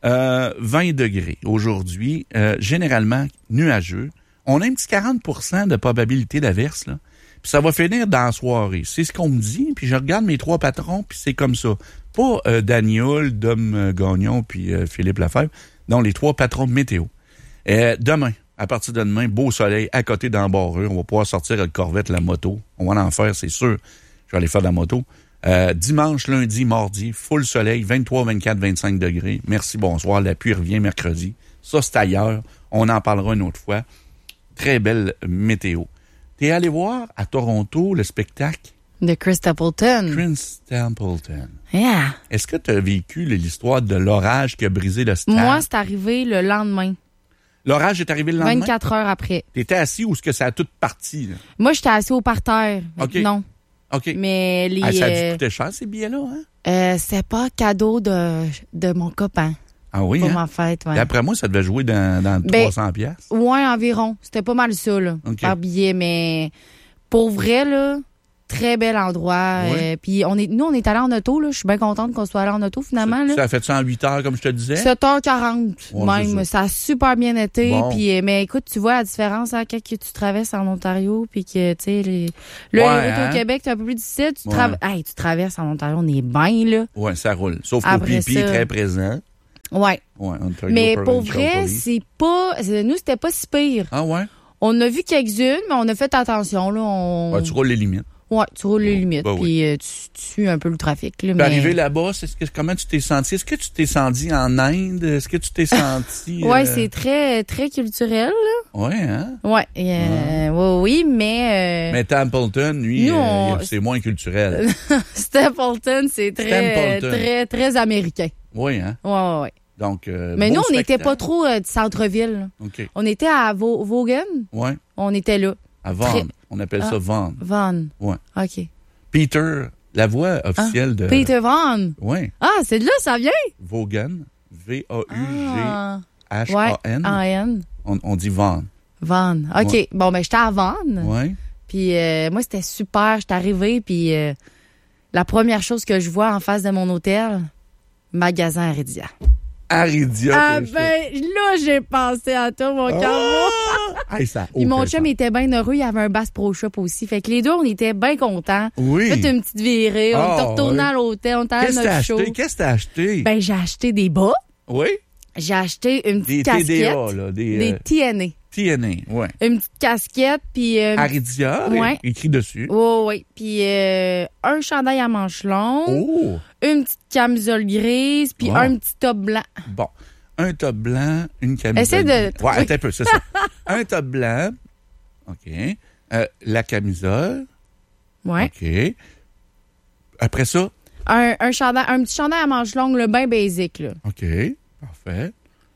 20 degrés. Aujourd'hui, généralement nuageux. On a un petit 40% de probabilité d'averse, là. Puis ça va finir dans la soirée. C'est ce qu'on me dit. Puis je regarde mes 3 patrons, puis c'est comme ça. Pas Daniel, Dom Gagnon, puis Philippe Lafèvre. Non, les 3 patrons de météo. Demain, à partir de demain, beau soleil, à côté d'embarrure. On va pouvoir sortir la corvette, la moto. On va en faire, c'est sûr. Je vais aller faire de la moto. Dimanche, lundi, mardi, full soleil, 23, 24, 25 degrés. Merci, bonsoir. La pluie revient mercredi. Ça, c'est ailleurs. On en parlera une autre fois. Très belle météo. T'es allé voir à Toronto le spectacle? De Chris Stapleton. Chris Stapleton. Yeah. Est-ce que tu as vécu l'histoire de l'orage qui a brisé le stade? Moi, c'est arrivé le lendemain. L'orage est arrivé le lendemain? 24 heures après. T'étais assis ou est-ce que ça a tout parti? Là? Moi, j'étais assis au parterre. OK. Non. OK. Mais les. Ça a dû coûter cher, ces billets-là, hein? C'est pas cadeau de mon copain. Ah oui, pour hein? ma fête, ouais. Et après moi, ça devait jouer dans 300 piastres. Ouais, environ. C'était pas mal ça, là, Okay. par billet. Mais pour vrai, là, très bel endroit. Ouais. Puis nous, on est allés en auto, là. Je suis bien contente qu'on soit allés en auto, finalement. Ça Là. a fait ça en 8 heures, comme je te disais? 7h40, Ouais, même. Ça a super bien été. Bon. Puis, mais écoute, tu vois la différence hein, quand tu traverses en Ontario, puis que, tu sais, les routes hein? au Québec, c'est un peu plus difficile. Tu Ouais. tu traverses en Ontario, on est bien, là. Oui, ça roule. Sauf qu'au Après pipi, ça- très présent. Ouais. Ouais, Ontario Mais pour Provincial vrai, Police. nous, c'était pas si pire. Ah ouais? On a vu quelques-unes, mais on a fait attention, là. Ouais, tu roules les limites. Ouais, tu roules les limites, Ben puis tu suis un peu le trafic. Là, Puis mais... arrivé là-bas, comment tu t'es senti? Est-ce que tu t'es senti en Inde? Est-ce que tu t'es senti... Ouais, c'est très, très culturel, là. Ouais, hein? Ouais, oui, mais... Mais Templeton, lui, Nous, c'est moins culturel. Stapleton, c'est très, Stapleton. très, très américain. Oui, hein? Ouais. Donc, Mais beau nous, on n'était spectacle. pas trop du centre-ville. Là. OK. On était à Vaughan. Ouais. On était là. À Vaughan. Très- On appelle ça Ah. Vaughan. Vaughan. Ouais. OK. Peter, La voix officielle de... Peter Vaughan. Oui. Ah, c'est de là, ça vient? Vaughan. V-A-U-G-H-A-N. Ouais, A-N. On dit Vaughan. Vaughan. OK. Ouais. Bon, ben, j'étais à Vaughan. Oui. Puis moi, c'était super. J'étais arrivée, puis la première chose que je vois en face de mon hôtel, magasin Aridia. Aridia. Ah ben, là, j'ai pensé à toi, mon cœur. Hey, ça a Puis mon aucun chum sens. était bien heureux. Il y avait un Bass Pro Shop aussi. Fait que les deux, on était bien contents. Oui. Fait une petite virée. On Ah, était retournés oui. à l'hôtel. On était à Qu'est-ce que t'as notre show. acheté? Qu'est-ce que t'as acheté? Ben, j'ai acheté des bas. Oui? J'ai acheté une Des petite casquette. TDA, là. Des TNA. TNA, oui. Une petite casquette, puis... Aridia, Ouais. écrit dessus. oui. Puis un chandail à manches longues, Oh! une petite camisole grise, puis Wow. un petit top blanc. Bon. Un top blanc, une camisole. Essaie de Ouais, trouver. attends un peu, c'est ça. Un top blanc. OK. La camisole. Ouais. OK. Après ça. Un petit chandail à manches longues, le bien basic, là. OK. Parfait.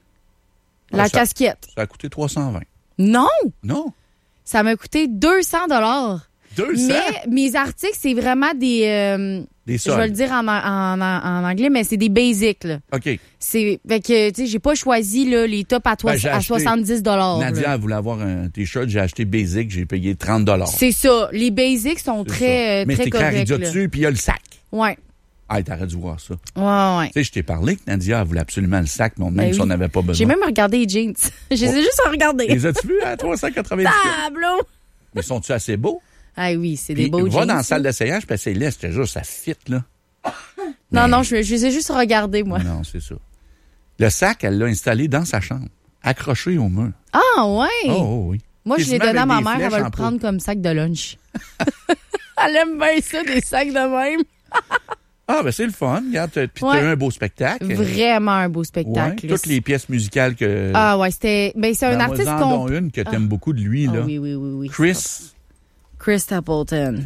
La ça, casquette. Ça a coûté 320. Non! Non? Ça m'a coûté 200 $. 200? Mais mes articles, c'est vraiment des... Des je vais soldes. le dire en anglais, mais c'est des basics, là. OK. Fait que, tu sais, j'ai pas choisi, là, les tops Ben, j'ai à acheté- 70 $. Nadia voulait avoir un T-shirt. J'ai acheté Basic. J'ai payé 30 $. C'est ça. Les basics sont C'est très, ça. Mais très c'est écrit corrects, Aridia là. dessus, puis il y a le sac. Ouais. Ah, t'aurais dû voir ça. Ouais. Tu sais, je t'ai parlé que Nadia elle voulait absolument le sac, mais même Ben si oui. on n'avait pas besoin. J'ai même regardé les jeans. Je les ai juste regardés. Les as-tu vus à 390 $? Tableau! Mais sont-tu assez beaux? Ah oui, c'est Puis des beaux va jeans. dans la ça. salle d'essayage, puis c'est là, je te jure, ça fit, là. Non, je les ai juste regardés, moi. Non, c'est ça. Le sac, elle l'a installé dans sa chambre, accroché au mur. Ah, ouais! Oh oui. Moi, je l'ai Quasiment donné à ma avec des mère, elle va flèches le en prendre comme sac de lunch. Elle aime bien ça, des sacs de même. Ah, ben c'est le fun. Regarde, puis Ouais. t'as eu un beau spectacle. Vraiment un beau Ouais, spectacle. toutes les pièces musicales que... Ah ouais, c'était... Ben, c'est un Ben, artiste moi, qu'on... en une que t'aimes beaucoup de lui, Ah là. oui. Chris Stapleton.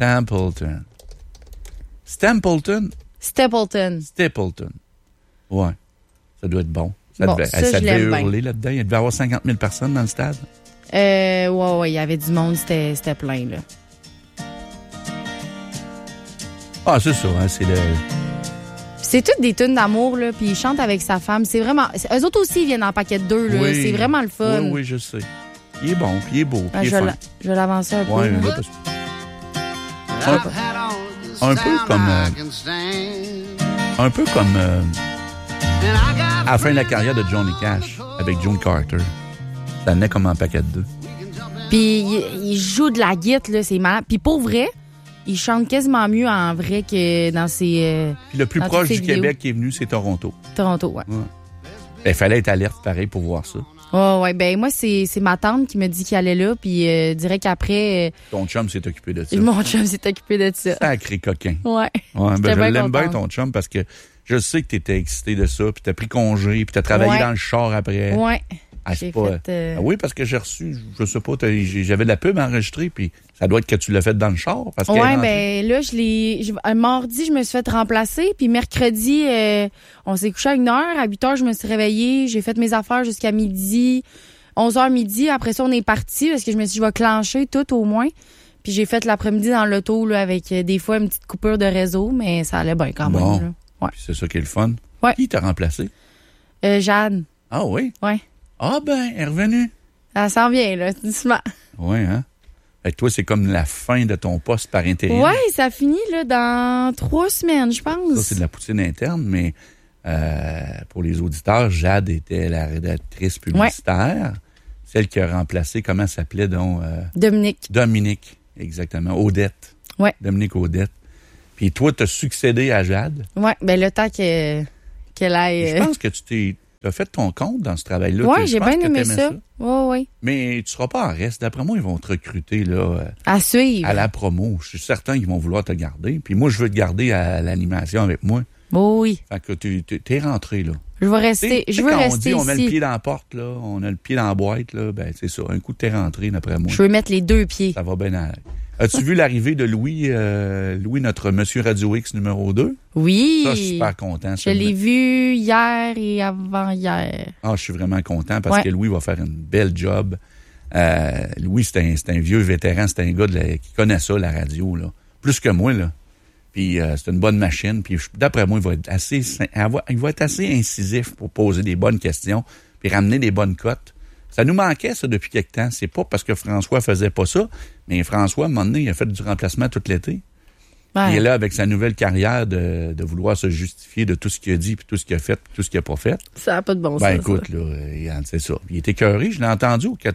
Stapleton. Stapleton. Stapleton. Ouais. Ça doit être bon. Ça Bon, devait, ça, ça je devait l'aime bien. hurler là-dedans. Il devait y avoir 50 000 personnes dans le stade. Ouais, il y avait du monde, c'était plein, là. Ah, c'est ça, hein, c'est le... C'est toutes des tunes d'amour, là, puis il chante avec sa femme. C'est vraiment... Eux autres aussi, ils viennent en paquet de deux, là. Oui. C'est vraiment le fun. Oui, oui, je sais. Il est bon, puis il est beau, puis Ah, il est je fin. vais l'avancer un peu. Ouais, là. là, un peu comme... un peu comme... à la fin de la carrière de Johnny Cash, avec June Carter. Ça venait comme un paquet de deux. Puis il joue de la guitare, là, c'est malade. Puis pour vrai, il chante quasiment mieux en vrai que dans ses... Puis le plus dans proche toutes ses du vidéos. Québec qui est venu, c'est Toronto. Toronto, ouais. Il fallait être alerte, pareil, pour voir ça. Ouais, ben moi, c'est ma tante qui me dit qu'il allait là, puis dirait qu'après, Ton chum s'est occupé de ça. mon chum s'est occupé de ça. Sacré coquin. Ouais. Ouais, J'étais je bien l'aime bien, contente. ton chum, parce que je sais que tu étais excité de ça, puis tu as pris congé, puis tu as travaillé Ouais. dans le char après. Ouais. Ah, c'est J'ai pas... fait... Ah oui, parce que j'ai reçu, je sais pas, j'avais de la pub enregistrée, puis ça doit être que tu l'as fait dans le char. Parce qu'elle est Ouais, rentrée. ben là, un mardi, je me suis fait remplacer, puis mercredi, on s'est couché à 1h, à 8h, je me suis réveillée, j'ai fait mes affaires jusqu'à midi, 11h midi, après ça, on est parti, parce que je me suis dit, je vais clencher tout au moins, puis j'ai fait l'après-midi dans l'auto, là, avec des fois une petite coupure de réseau, mais ça allait bien quand Bon. même, là. Ouais. Puis c'est ça qui est le fun. Ouais. Qui t'a remplacé? Jeanne, Ah oui? ouais. Ah ben, elle est revenue. Elle s'en vient, là, doucement. Oui, hein? Fait que toi, c'est comme la fin de ton poste par intérim. Ouais, ça finit, là, dans 3 semaines, je pense. Ça, c'est de la poutine interne, mais pour les auditeurs, Jade était la rédactrice publicitaire, celle qui a remplacé, comment elle s'appelait donc? Dominique, exactement. Odette. Ouais. Dominique Odette. Puis toi, tu as succédé à Jade. Ouais, ben le temps qu'elle aille... Je pense que tu as fait ton compte dans ce travail-là. Ouais, Je j'ai pense bien que aimé t'aimais ça. Ouais. Mais tu seras pas en reste. D'après moi, ils vont te recruter là, À suivre. à la promo. Je suis certain qu'ils vont vouloir te garder. Puis moi, je veux te garder à l'animation avec moi. Oh oui. Fait que t'es rentré là. Je veux rester, Tu sais, quand on rester dit on met le ici. pied dans la porte, là, on a le pied dans la boîte, là, ben c'est ça. Un coup de t'es rentré, d'après moi. Je veux mettre les 2 pieds. Ça va bien aller. As-tu vu l'arrivée de Louis, notre Monsieur Radio X numéro 2? Oui. Ça, je suis super content. Je l'ai vu hier et avant-hier. Ah, je suis vraiment content parce Ouais. que Louis va faire une belle job. Louis, c'est un vieux vétéran, c'est un gars qui connaît ça, la radio, là. Plus que moi, là. Puis c'est une bonne machine. Puis d'après moi, il va être assez incisif pour poser des bonnes questions puis ramener des bonnes cotes. Ça nous manquait, ça, depuis quelque temps. C'est pas parce que François faisait pas ça, mais François, à un moment donné, il a fait du remplacement tout l'été. Ouais. Il est là avec sa nouvelle carrière de vouloir se justifier de tout ce qu'il a dit, puis tout ce qu'il a fait, puis tout ce qu'il a pas fait. Ça n'a pas de bon sens. Ben écoute, là, c'est ça. Il était écœuré, je l'ai entendu au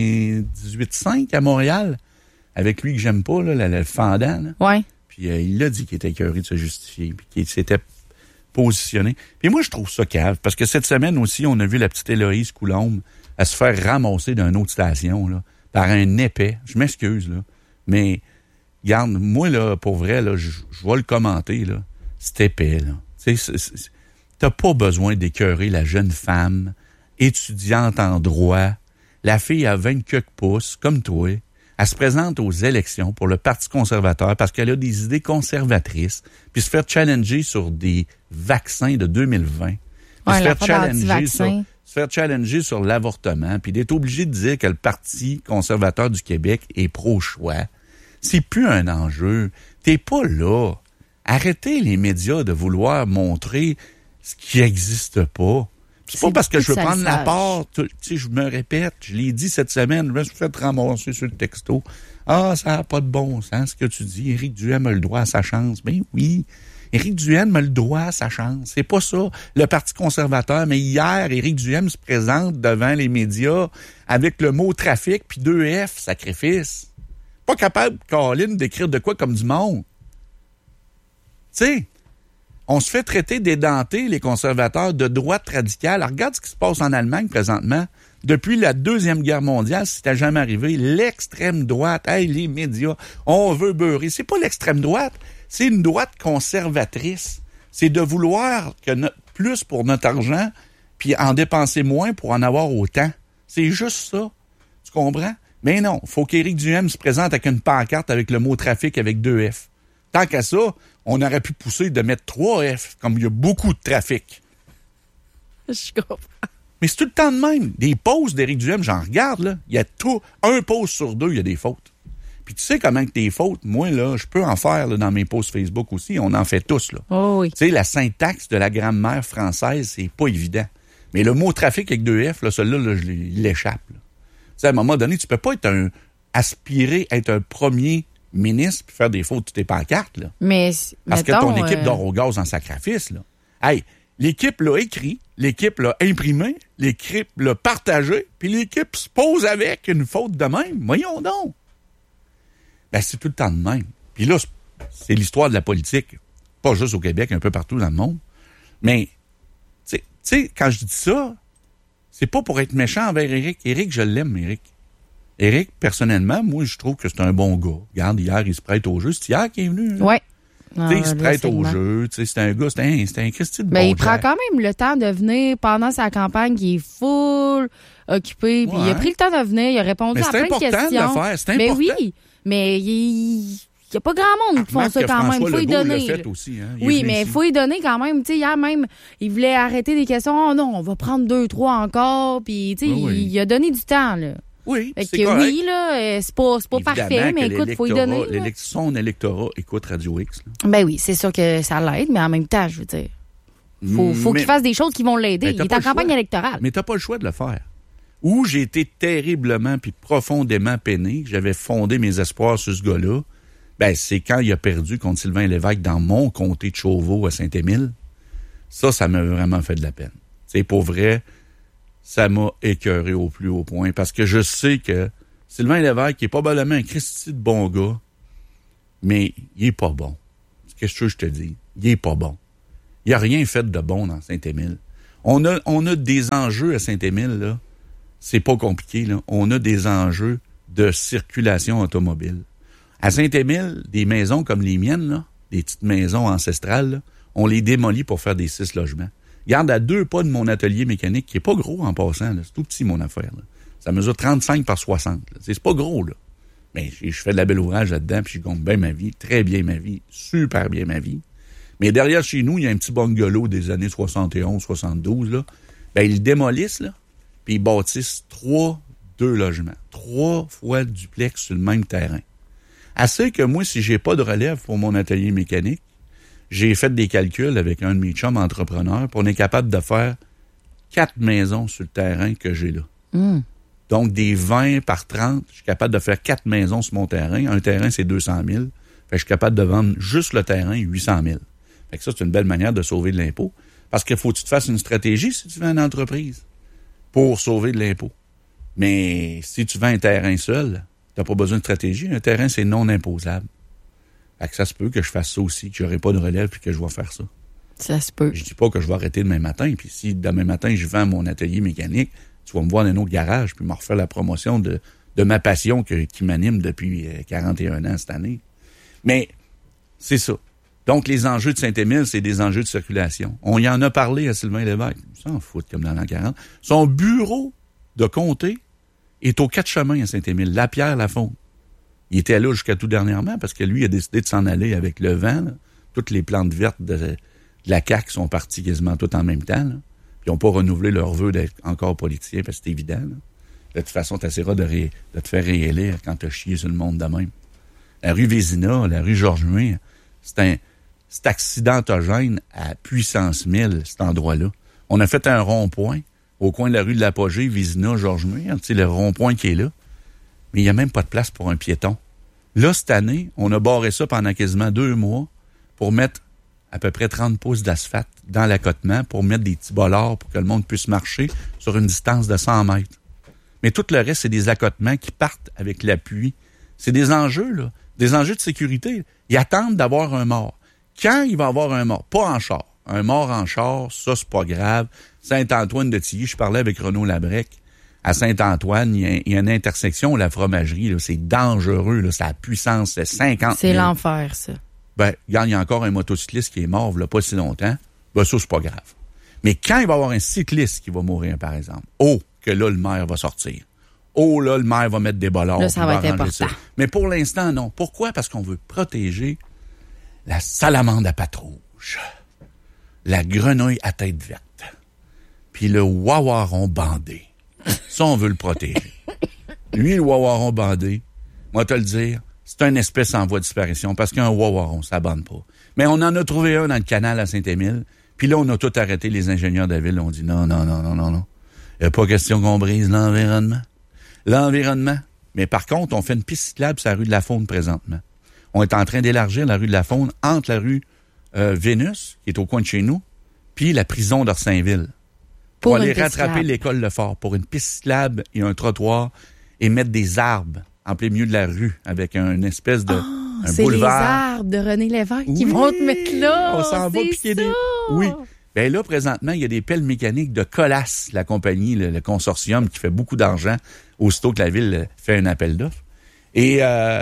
98.5 à Montréal, avec lui que j'aime pas, là, le fendant. Là. Ouais. Puis il a dit qu'il était écœuré de se justifier, puis qu'il s'était positionné. Puis moi, je trouve ça cave, parce que cette semaine aussi, on a vu la petite Héloïse Coulombe à se faire ramasser d'une autre station, là, par un épais. Je m'excuse, là, mais... Regarde, moi, là, pour vrai, là, je vais le commenter, là. C'est épais, là. T'as pas besoin d'écœurer la jeune femme, étudiante en droit. La fille a 20 quelques pouces, comme toi. Elle se présente aux élections pour le Parti conservateur parce qu'elle a des idées conservatrices. Puis se faire challenger sur des vaccins de 2020. Puis se faire challenger sur l'avortement. Puis d'être obligé de dire que le Parti conservateur du Québec est pro-choix. C'est plus un enjeu. T'es pas là. Arrêtez les médias de vouloir montrer ce qui n'existe pas. C'est pas parce que je veux prendre la part. Tu sais, je me répète, je l'ai dit cette semaine, je me suis fait ramasser sur le texto. Ah, ça n'a pas de bon sens ce que tu dis. Éric Duhaime a le droit à sa chance. Ben oui. Éric Duhaime a le droit à sa chance. C'est pas ça, le Parti conservateur. Mais hier, Éric Duhaime se présente devant les médias avec le mot trafic puis 2 F, sacrifice. Pas capable, Caroline, d'écrire de quoi comme du monde. Tu sais, on se fait traiter d'édentés, les conservateurs, de droite radicale. Alors, regarde ce qui se passe en Allemagne présentement. Depuis la Deuxième Guerre mondiale, si c'était jamais arrivé, l'extrême droite, hey, les médias, on veut beurrer. C'est pas l'extrême droite, c'est une droite conservatrice. C'est de vouloir que plus pour notre argent, puis en dépenser moins pour en avoir autant. C'est juste ça. Tu comprends? Mais non, il faut qu'Éric Duhaime se présente avec une pancarte avec le mot trafic avec 2 F. Tant qu'à ça, on aurait pu pousser de mettre 3 F, comme il y a beaucoup de trafic. Je comprends. Mais c'est tout le temps de même. Des posts d'Éric Duhaime, j'en regarde, là. Il y a un post sur 2, il y a des fautes. Puis tu sais comment que tes fautes, moi, là, je peux en faire là, dans mes posts Facebook aussi. On en fait tous, là. Oh oui. Tu sais, la syntaxe de la grammaire française, c'est pas évident. Mais le mot trafic avec 2 F, là, celui-là, là, il l'échappe, là. Tu sais, à un moment donné, tu peux pas aspirer à être un premier ministre puis faire des fautes de tes pancartes, là. Mais, parce que ton équipe dort au gaz en sacrifice, là. Hey, l'équipe l'a écrit, l'équipe l'a imprimé, l'équipe l'a partagé, puis l'équipe se pose avec une faute de même. Voyons donc. Ben, c'est tout le temps de même. Puis là, c'est l'histoire de la politique. Pas juste au Québec, un peu partout dans le monde. Mais, tu sais, quand je dis ça, c'est pas pour être méchant envers Éric. Éric, je l'aime, Éric. Éric, personnellement, moi, je trouve que c'est un bon gars. Regarde, hier, il se prête au jeu. C'est hier qu'il est venu. Oui. Il se prête au jeu. C'est un gars, c'est un Christy de bon il prend quand même le temps de venir pendant sa campagne qui est full occupé. Puis il a pris le temps de venir. Il a répondu à plein de questions. C'est important de le faire. C'est important. Mais oui, mais il n'y a pas grand monde qui font ça quand même. Il faut y donner. Aussi, hein? Oui, mais il faut y donner quand même. Tu sais, hier même, il voulait arrêter des questions. Oh non, on va prendre 2, 3 encore. Puis, tu sais, il a donné du temps, là. Oui, fait c'est que correct. Oui, là, c'est pas parfait, mais écoute, il faut y donner. Son électorat écoute Radio X. Là. Ben oui, c'est sûr que ça l'aide, mais en même temps, je veux dire, faut qu'il fasse des choses qui vont l'aider. Il est en campagne électorale. Mais t'as pas le choix de le faire. Où j'ai été terriblement puis profondément peiné, que j'avais fondé mes espoirs sur ce gars-là, ben c'est quand il a perdu contre Sylvain Lévesque dans mon comté de Chauveau à Saint-Émile. Ça m'a vraiment fait de la peine. C'est pour vrai... Ça m'a écœuré au plus haut point parce que je sais que Sylvain Lévesque est probablement un Christy de bon gars, mais il est pas bon. Qu'est-ce que je te dis? Il est pas bon. Il n'y a rien fait de bon dans Saint-Émile. On a des enjeux à Saint-Émile, là. C'est pas compliqué, là. On a des enjeux de circulation automobile. À Saint-Émile, des maisons comme les miennes, là, des petites maisons ancestrales, là, on les démolit pour faire des 6 logements. Regarde, à 2 pas de mon atelier mécanique, qui est pas gros en passant, là. C'est tout petit, mon affaire, là. Ça mesure 35 par 60, là. C'est pas gros, là. Mais je fais de la belle ouvrage là-dedans, puis je gagne bien ma vie, très bien ma vie, super bien ma vie. Mais derrière chez nous, il y a un petit bungalow des années 71, 72, là. Ben, ils le démolissent, là, puis ils bâtissent 2 logements. 3 fois duplex sur le même terrain. Assez que moi, si j'ai pas de relève pour mon atelier mécanique, J'ai fait des calculs avec un de mes chums entrepreneurs, puis on est capable de faire 4 maisons sur le terrain que j'ai là. Donc, des 20 par 30, je suis capable de faire 4 maisons sur mon terrain. Un terrain, c'est 200 000. Fait que je suis capable de vendre juste le terrain 800 000. Fait que ça, c'est une belle manière de sauver de l'impôt. Parce qu'il faut que tu te fasses une stratégie si tu vends une entreprise pour sauver de l'impôt. Mais si tu vends un terrain seul, tu n'as pas besoin de stratégie. Un terrain, c'est non imposable. Fait que ça se peut que je fasse ça aussi, que j'aurai pas de relève et que je vais faire ça. Ça se peut. Je dis pas que je vais arrêter demain matin. Puis si demain matin, je vends mon atelier mécanique, tu vas me voir dans un autre garage puis me refaire la promotion de ma passion qui m'anime depuis 41 ans cette année. Mais c'est ça. Donc, les enjeux de Saint-Émile, c'est des enjeux de circulation. On y en a parlé à Sylvain Lévesque. Ça en fout comme dans l'an 40. Son bureau de comté est aux 4 chemins à Saint-Émile. Lapierre-Lafonde. Il était là jusqu'à tout dernièrement parce que lui a décidé de s'en aller avec le vent. Là. Toutes les plantes vertes de la CAQ sont parties quasiment toutes en même temps. Là. Puis ils n'ont pas renouvelé leur vœu d'être encore politiciens parce que c'est évident. Là. De toute façon, tu essaieras de te faire réélire quand tu as chié sur le monde de même. La rue Vézina, la rue Georges-Muir, c'est accidentogène à puissance 1000, cet endroit-là. On a fait un rond-point au coin de la rue de l'Apogée, Vézina, Georges-Muir, tu sais, le rond-point qui est là. Mais il n'y a même pas de place pour un piéton. Là, cette année, on a barré ça pendant quasiment 2 mois pour mettre à peu près 30 pouces d'asphalte dans l'accotement pour mettre des petits bollards pour que le monde puisse marcher sur une distance de 100 mètres. Mais tout le reste, c'est des accotements qui partent avec la pluie. C'est des enjeux, là. Des enjeux de sécurité. Ils attendent d'avoir un mort. Quand il va y avoir un mort? Pas en char. Un mort en char, ça, c'est pas grave. Saint-Antoine-de-Tilly, je parlais avec Renaud Labrec. À Saint-Antoine, il y a une intersection, la fromagerie, là, c'est dangereux, là, c'est à la puissance, c'est 50 000. C'est l'enfer, ça. Ben, regarde, il y a encore un motocycliste qui est mort, là, pas si longtemps. Ben, ça, c'est pas grave. Mais quand il va y avoir un cycliste qui va mourir, par exemple, que là, le maire va sortir. Là, le maire va mettre des bollards. Là, ça va être important. Ça. Mais pour l'instant, non. Pourquoi? Parce qu'on veut protéger la salamandre à pattes rouges, la grenouille à tête verte, puis le wawaron bandé. Ça, on veut le protéger. Lui, le wawaron bandé, moi te le dire, c'est une espèce en voie de disparition parce qu'un wawaron, ça bande pas. Mais on en a trouvé un dans le canal à Saint-Émile, puis là, on a tout arrêté, les ingénieurs de la ville ont dit non. Il n'y a pas question qu'on brise l'environnement. Mais par contre, on fait une piste cyclable sur la rue de la Faune présentement. On est en train d'élargir la rue de la Faune entre la rue Vénus, qui est au coin de chez nous, puis la prison d'Orsainville. Pour aller rattraper l'école Lefort pour une piste cyclable et un trottoir et mettre des arbres en plein milieu de la rue avec une espèce de un c'est boulevard. C'est les arbres de René Lévesque qui vont te mettre là. On s'en va piquer des... Oui. Ben là, présentement, il y a des pelles mécaniques de Colas, la compagnie, le consortium qui fait beaucoup d'argent aussitôt que la ville fait un appel d'offres. Et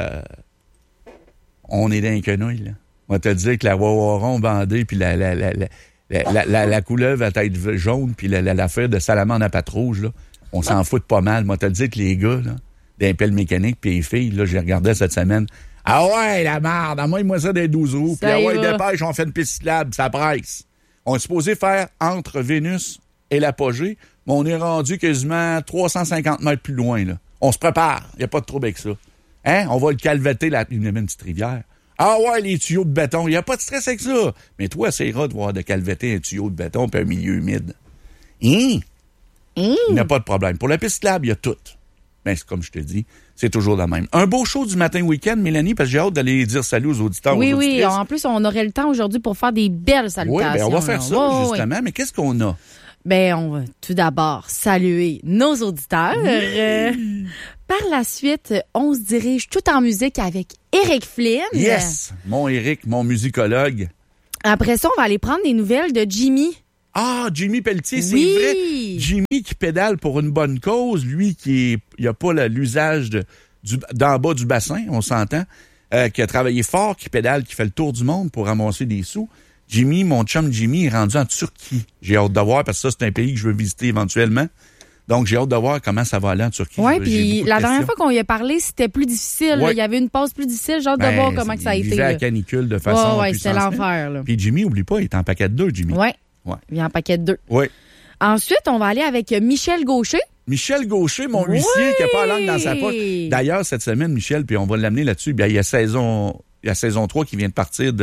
on est dans les quenouilles, là. On va te dire que la wawaron bandée puis la couleuvre à tête jaune puis l'affaire de salamandre à pattes rouges, là, on s'en fout pas mal. Moi, te le dire que les gars, là, des pelles mécaniques puis les filles, là, j'ai regardé cette semaine. Ah ouais, la merde, moi ça des 12 roues. Puis ah ouais, dépêche, on fait une piste cyclable, ça presse. On est supposé faire entre Vénus et l'Apogée, mais on est rendu quasiment 350 mètres plus loin, là. On se prépare, il n'y a pas de trouble avec ça. Hein? On va le calvetter, une petite rivière. Ah ouais, les tuyaux de béton, il n'y a pas de stress avec ça. Mais toi, c'est rare de voir de calvetter un tuyau de béton puis un milieu humide. Il n'y a pas de problème. Pour la piste cyclable, il y a tout. Mais comme je te dis, c'est toujours la même. Un beau show du matin week-end, Mélanie, parce que j'ai hâte d'aller dire salut aux auditeurs. Oui, oui. En plus, on aurait le temps aujourd'hui pour faire des belles salutations. Oui, bien, on va faire ça, justement. Oui. Mais qu'est-ce qu'on a? Ben, on va tout d'abord saluer nos auditeurs. Par la suite, on se dirige tout en musique avec Éric Flynn. Yes! Mon Éric, mon musicologue. Après ça, on va aller prendre des nouvelles de Jimmy. Ah, Jimmy Pelletier, c'est vrai. Jimmy qui pédale pour une bonne cause, lui il a pas l'usage d'en bas du bassin, on s'entend, qui a travaillé fort, qui pédale, qui fait le tour du monde pour ramasser des sous. Jimmy, mon chum Jimmy, est rendu en Turquie. J'ai hâte de voir, parce que ça, c'est un pays que je veux visiter éventuellement. Donc, j'ai hâte de voir comment ça va aller en Turquie. Oui, puis la dernière fois qu'on y a parlé, c'était plus difficile. Ouais. Il y avait une pause plus difficile. J'ai hâte de voir comment ça a été. Il vivait à canicule de façon Oui, c'était l'enfer. Là. Puis Jimmy, oublie pas, il est en paquet de 2, Jimmy. Oui, il est en paquet de 2. Oui. Ensuite, on va aller avec Michel Gaucher. Michel Gaucher, mon huissier qui n'a pas la langue dans sa poche. D'ailleurs, cette semaine, Michel, puis on va l'amener là-dessus, bien, il y a saison 3 qui vient de partir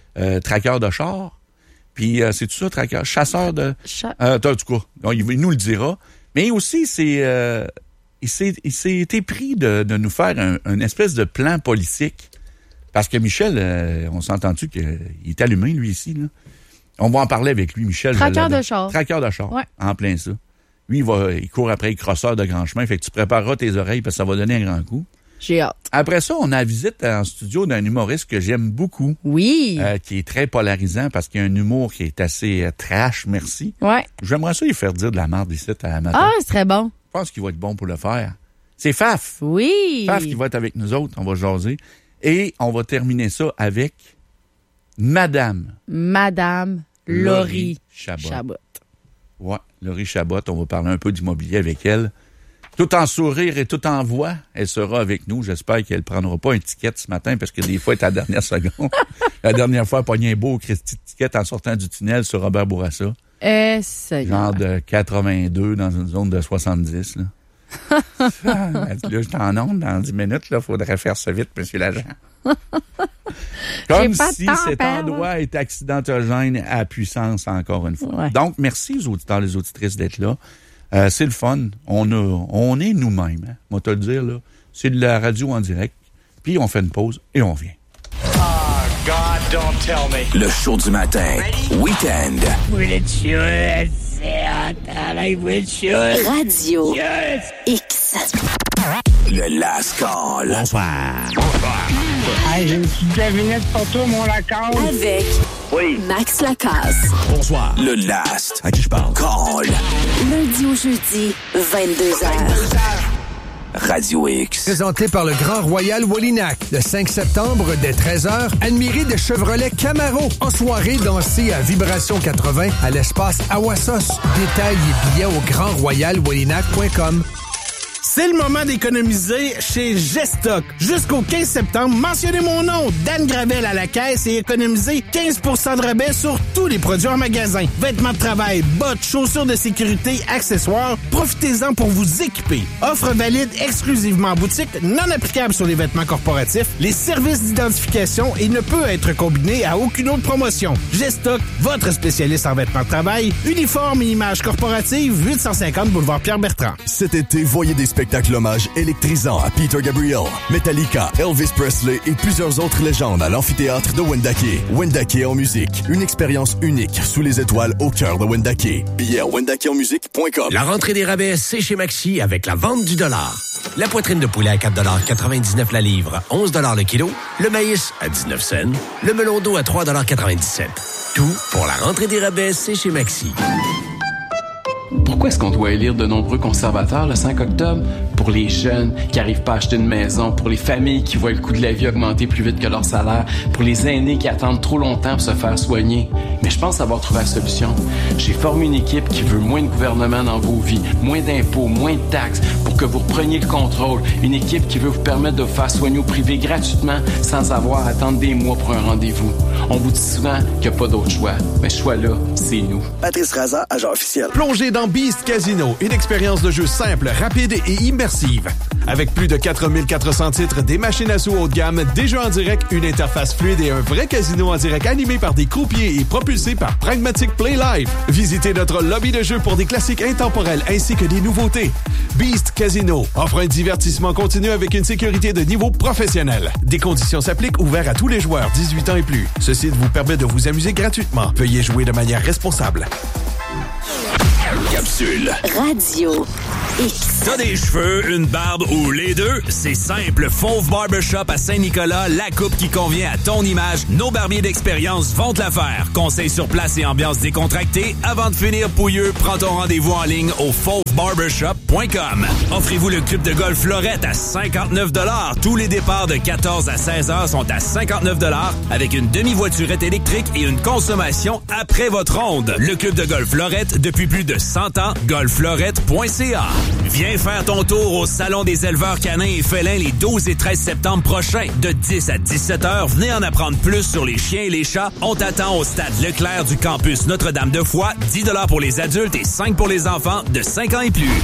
traqueur de char. Puis, c'est tout ça, traqueur, chasseur de... en tout cas, il nous le dira. Mais aussi, il s'est été pris de nous faire un espèce de plan politique. Parce que Michel, on s'entend-tu qu'il est allumé, lui, ici, là? On va en parler avec lui, Michel. Traqueur de char. Traqueur de char, ouais. En plein ça. Lui, il court après les crosseurs de grand chemin, fait que tu prépareras tes oreilles parce que ça va donner un grand coup. J'ai hâte. Après ça, on a la visite en studio d'un humoriste que j'aime beaucoup. Oui. Qui est très polarisant parce qu'il y a un humour qui est assez trash, merci. Ouais. J'aimerais ça lui faire dire de la merde ici à matin. Ah, ce serait bon. Je pense qu'il va être bon pour le faire. C'est Faf. Oui. Faf qui va être avec nous autres, on va jaser. Et on va terminer ça avec Madame Laurie Chabot. Ouais, Laurie Chabot, on va parler un peu d'immobilier avec elle. Tout en sourire et tout en voix, elle sera avec nous. J'espère qu'elle prendra pas un ticket ce matin parce que des fois, elle est à la dernière seconde. La dernière fois, elle a pogné un beau Christy de ticket en sortant du tunnel sur Robert Bourassa. Genre de 82 dans une zone de 70. Là. Là, je t'en onde dans 10 minutes. Il faudrait faire ça vite, monsieur l'agent. Comme si cet endroit est accidentogène à puissance, encore une fois. Ouais. Donc, merci aux auditeurs et les auditrices d'être là. C'est le fun. On est nous-mêmes. Hein. On va te le dire, là. C'est de la radio en direct. Puis, on fait une pause et on vient. God, don't tell me. Le show du matin. Week-end. Radio X. Le Last Call. Bonsoir. Hey, j'ai une petite devinette pour toi, mon Lacasse. Avec Max Lacasse. Bonsoir. Le Last. À qui je parle? Call. Lundi au jeudi, 22h. Radio X. Présenté par le Grand Royal Wallinac. Le 5 septembre, dès 13h, admirez de Chevrolet Camaro. En soirée, dansez à Vibration 80 à l'espace Awassos. Détails et billets au grandroyalwallinac.com. C'est le moment d'économiser chez Gestock. Jusqu'au 15 septembre, mentionnez mon nom, Dan Gravel à la caisse et économisez 15% de rabais sur tous les produits en magasin. Vêtements de travail, bottes, chaussures de sécurité, accessoires, profitez-en pour vous équiper. Offre valide exclusivement en boutique, non applicable sur les vêtements corporatifs, les services d'identification et ne peut être combiné à aucune autre promotion. Gestock, votre spécialiste en vêtements de travail, uniforme et images corporatives, 850 boulevard Pierre-Bertrand. Cet été, voyez des spectacles hommages électrisants à Peter Gabriel, Metallica, Elvis Presley et plusieurs autres légendes à l'amphithéâtre de Wendake. Wendake en musique, une expérience unique sous les étoiles au cœur de Wendake. Billets à wendakeonmusique.com. La rentrée des rabais, c'est chez Maxi avec la vente du dollar. La poitrine de poulet à 4,99$ la livre, 11$ le kilo. Le maïs à 19 cents. Le melon d'eau à 3,97$. Tout pour la rentrée des rabais, c'est chez Maxi. Pourquoi est-ce qu'on doit élire de nombreux conservateurs le 5 octobre? Pour les jeunes qui n'arrivent pas à acheter une maison, pour les familles qui voient le coût de la vie augmenter plus vite que leur salaire, pour les aînés qui attendent trop longtemps pour se faire soigner. Mais je pense avoir trouvé la solution. J'ai formé une équipe qui veut moins de gouvernement dans vos vies, moins d'impôts, moins de taxes, pour que vous repreniez le contrôle. Une équipe qui veut vous permettre de vous faire soigner au privé gratuitement sans avoir à attendre des mois pour un rendez-vous. On vous dit souvent qu'il n'y a pas d'autre choix. Mais ce choix-là, c'est nous. Patrice Raza, agent officiel. Plongez dans Beast Casino, une expérience de jeu simple, rapide et immersive. Avec plus de 4400 titres, des machines à sous haut de gamme, des jeux en direct, une interface fluide et un vrai casino en direct animé par des croupiers et propulsé par Pragmatic Play Live. Visitez notre lobby de jeu pour des classiques intemporels ainsi que des nouveautés. Beast Casino offre un divertissement continu avec une sécurité de niveau professionnel. Des conditions s'appliquent, ouverts à tous les joueurs 18 ans et plus. Ce site vous permet de vous amuser gratuitement. Veuillez jouer de manière responsable. Capsule. Radio X. T'as des cheveux, une barbe ou les deux? C'est simple. Fauve Barbershop à Saint-Nicolas, la coupe qui convient à ton image. Nos barbiers d'expérience vont te la faire. Conseils sur place et ambiance décontractée. Avant de finir pouilleux, prends ton rendez-vous en ligne au fauvebarbershop.com. Offrez-vous le club de golf Florette à 59$. Tous les départs de 14 à 16 heures sont à 59$ avec une demi-voiturette électrique et une consommation après votre ronde. Le club de golf Florette depuis plus de 100 ans. golfflorette.ca. Viens faire ton tour au Salon des éleveurs canins et félins les 12 et 13 septembre prochains. De 10 à 17 heures, venez en apprendre plus sur les chiens et les chats. On t'attend au stade Leclerc du campus Notre-Dame-de-Foix. 10$ pour les adultes et 5$ pour les enfants de 5 ans et plus.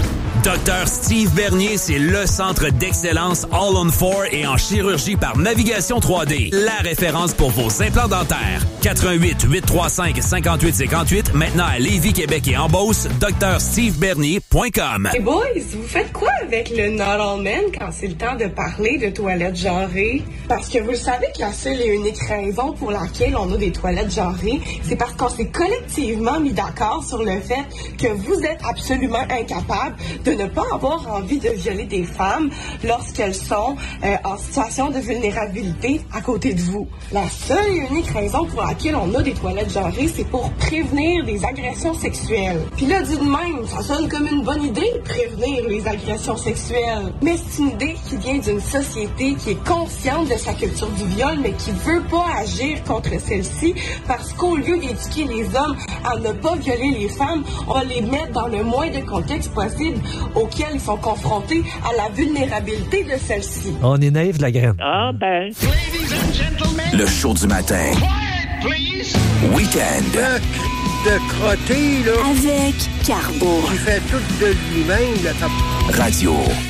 Dr Steve Bernier, c'est le centre d'excellence All-on-4 et en chirurgie par navigation 3D. La référence pour vos implants dentaires. 88 835 58 58, maintenant à Lévis, Québec et en Beauce, drstevebernier.com. Hey boys, vous faites quoi avec le Not All Men quand c'est le temps de parler de toilettes genrées? Parce que vous le savez que la seule et unique raison pour laquelle on a des toilettes genrées, c'est parce qu'on s'est collectivement mis d'accord sur le fait que vous êtes absolument incapable de ne pas avoir envie de violer des femmes lorsqu'elles sont en situation de vulnérabilité à côté de vous. La seule et unique raison pour laquelle on a des toilettes genrées, c'est pour prévenir des agressions sexuelles. Puis là, dit de même, ça sonne comme une bonne idée, prévenir les agressions sexuelles. Mais c'est une idée qui vient d'une société qui est consciente de sa culture du viol, mais qui veut pas agir contre celle-ci, parce qu'au lieu d'éduquer les hommes à ne pas violer les femmes, on va les mettre dans le moins de contexte possible auquel ils sont confrontés à la vulnérabilité de celle-ci. On est naïf de la graine. Ah ben. Le show du matin. Week-end. De crotter, là. Avec Carbo. Il fait tout de lui-même, là. Radio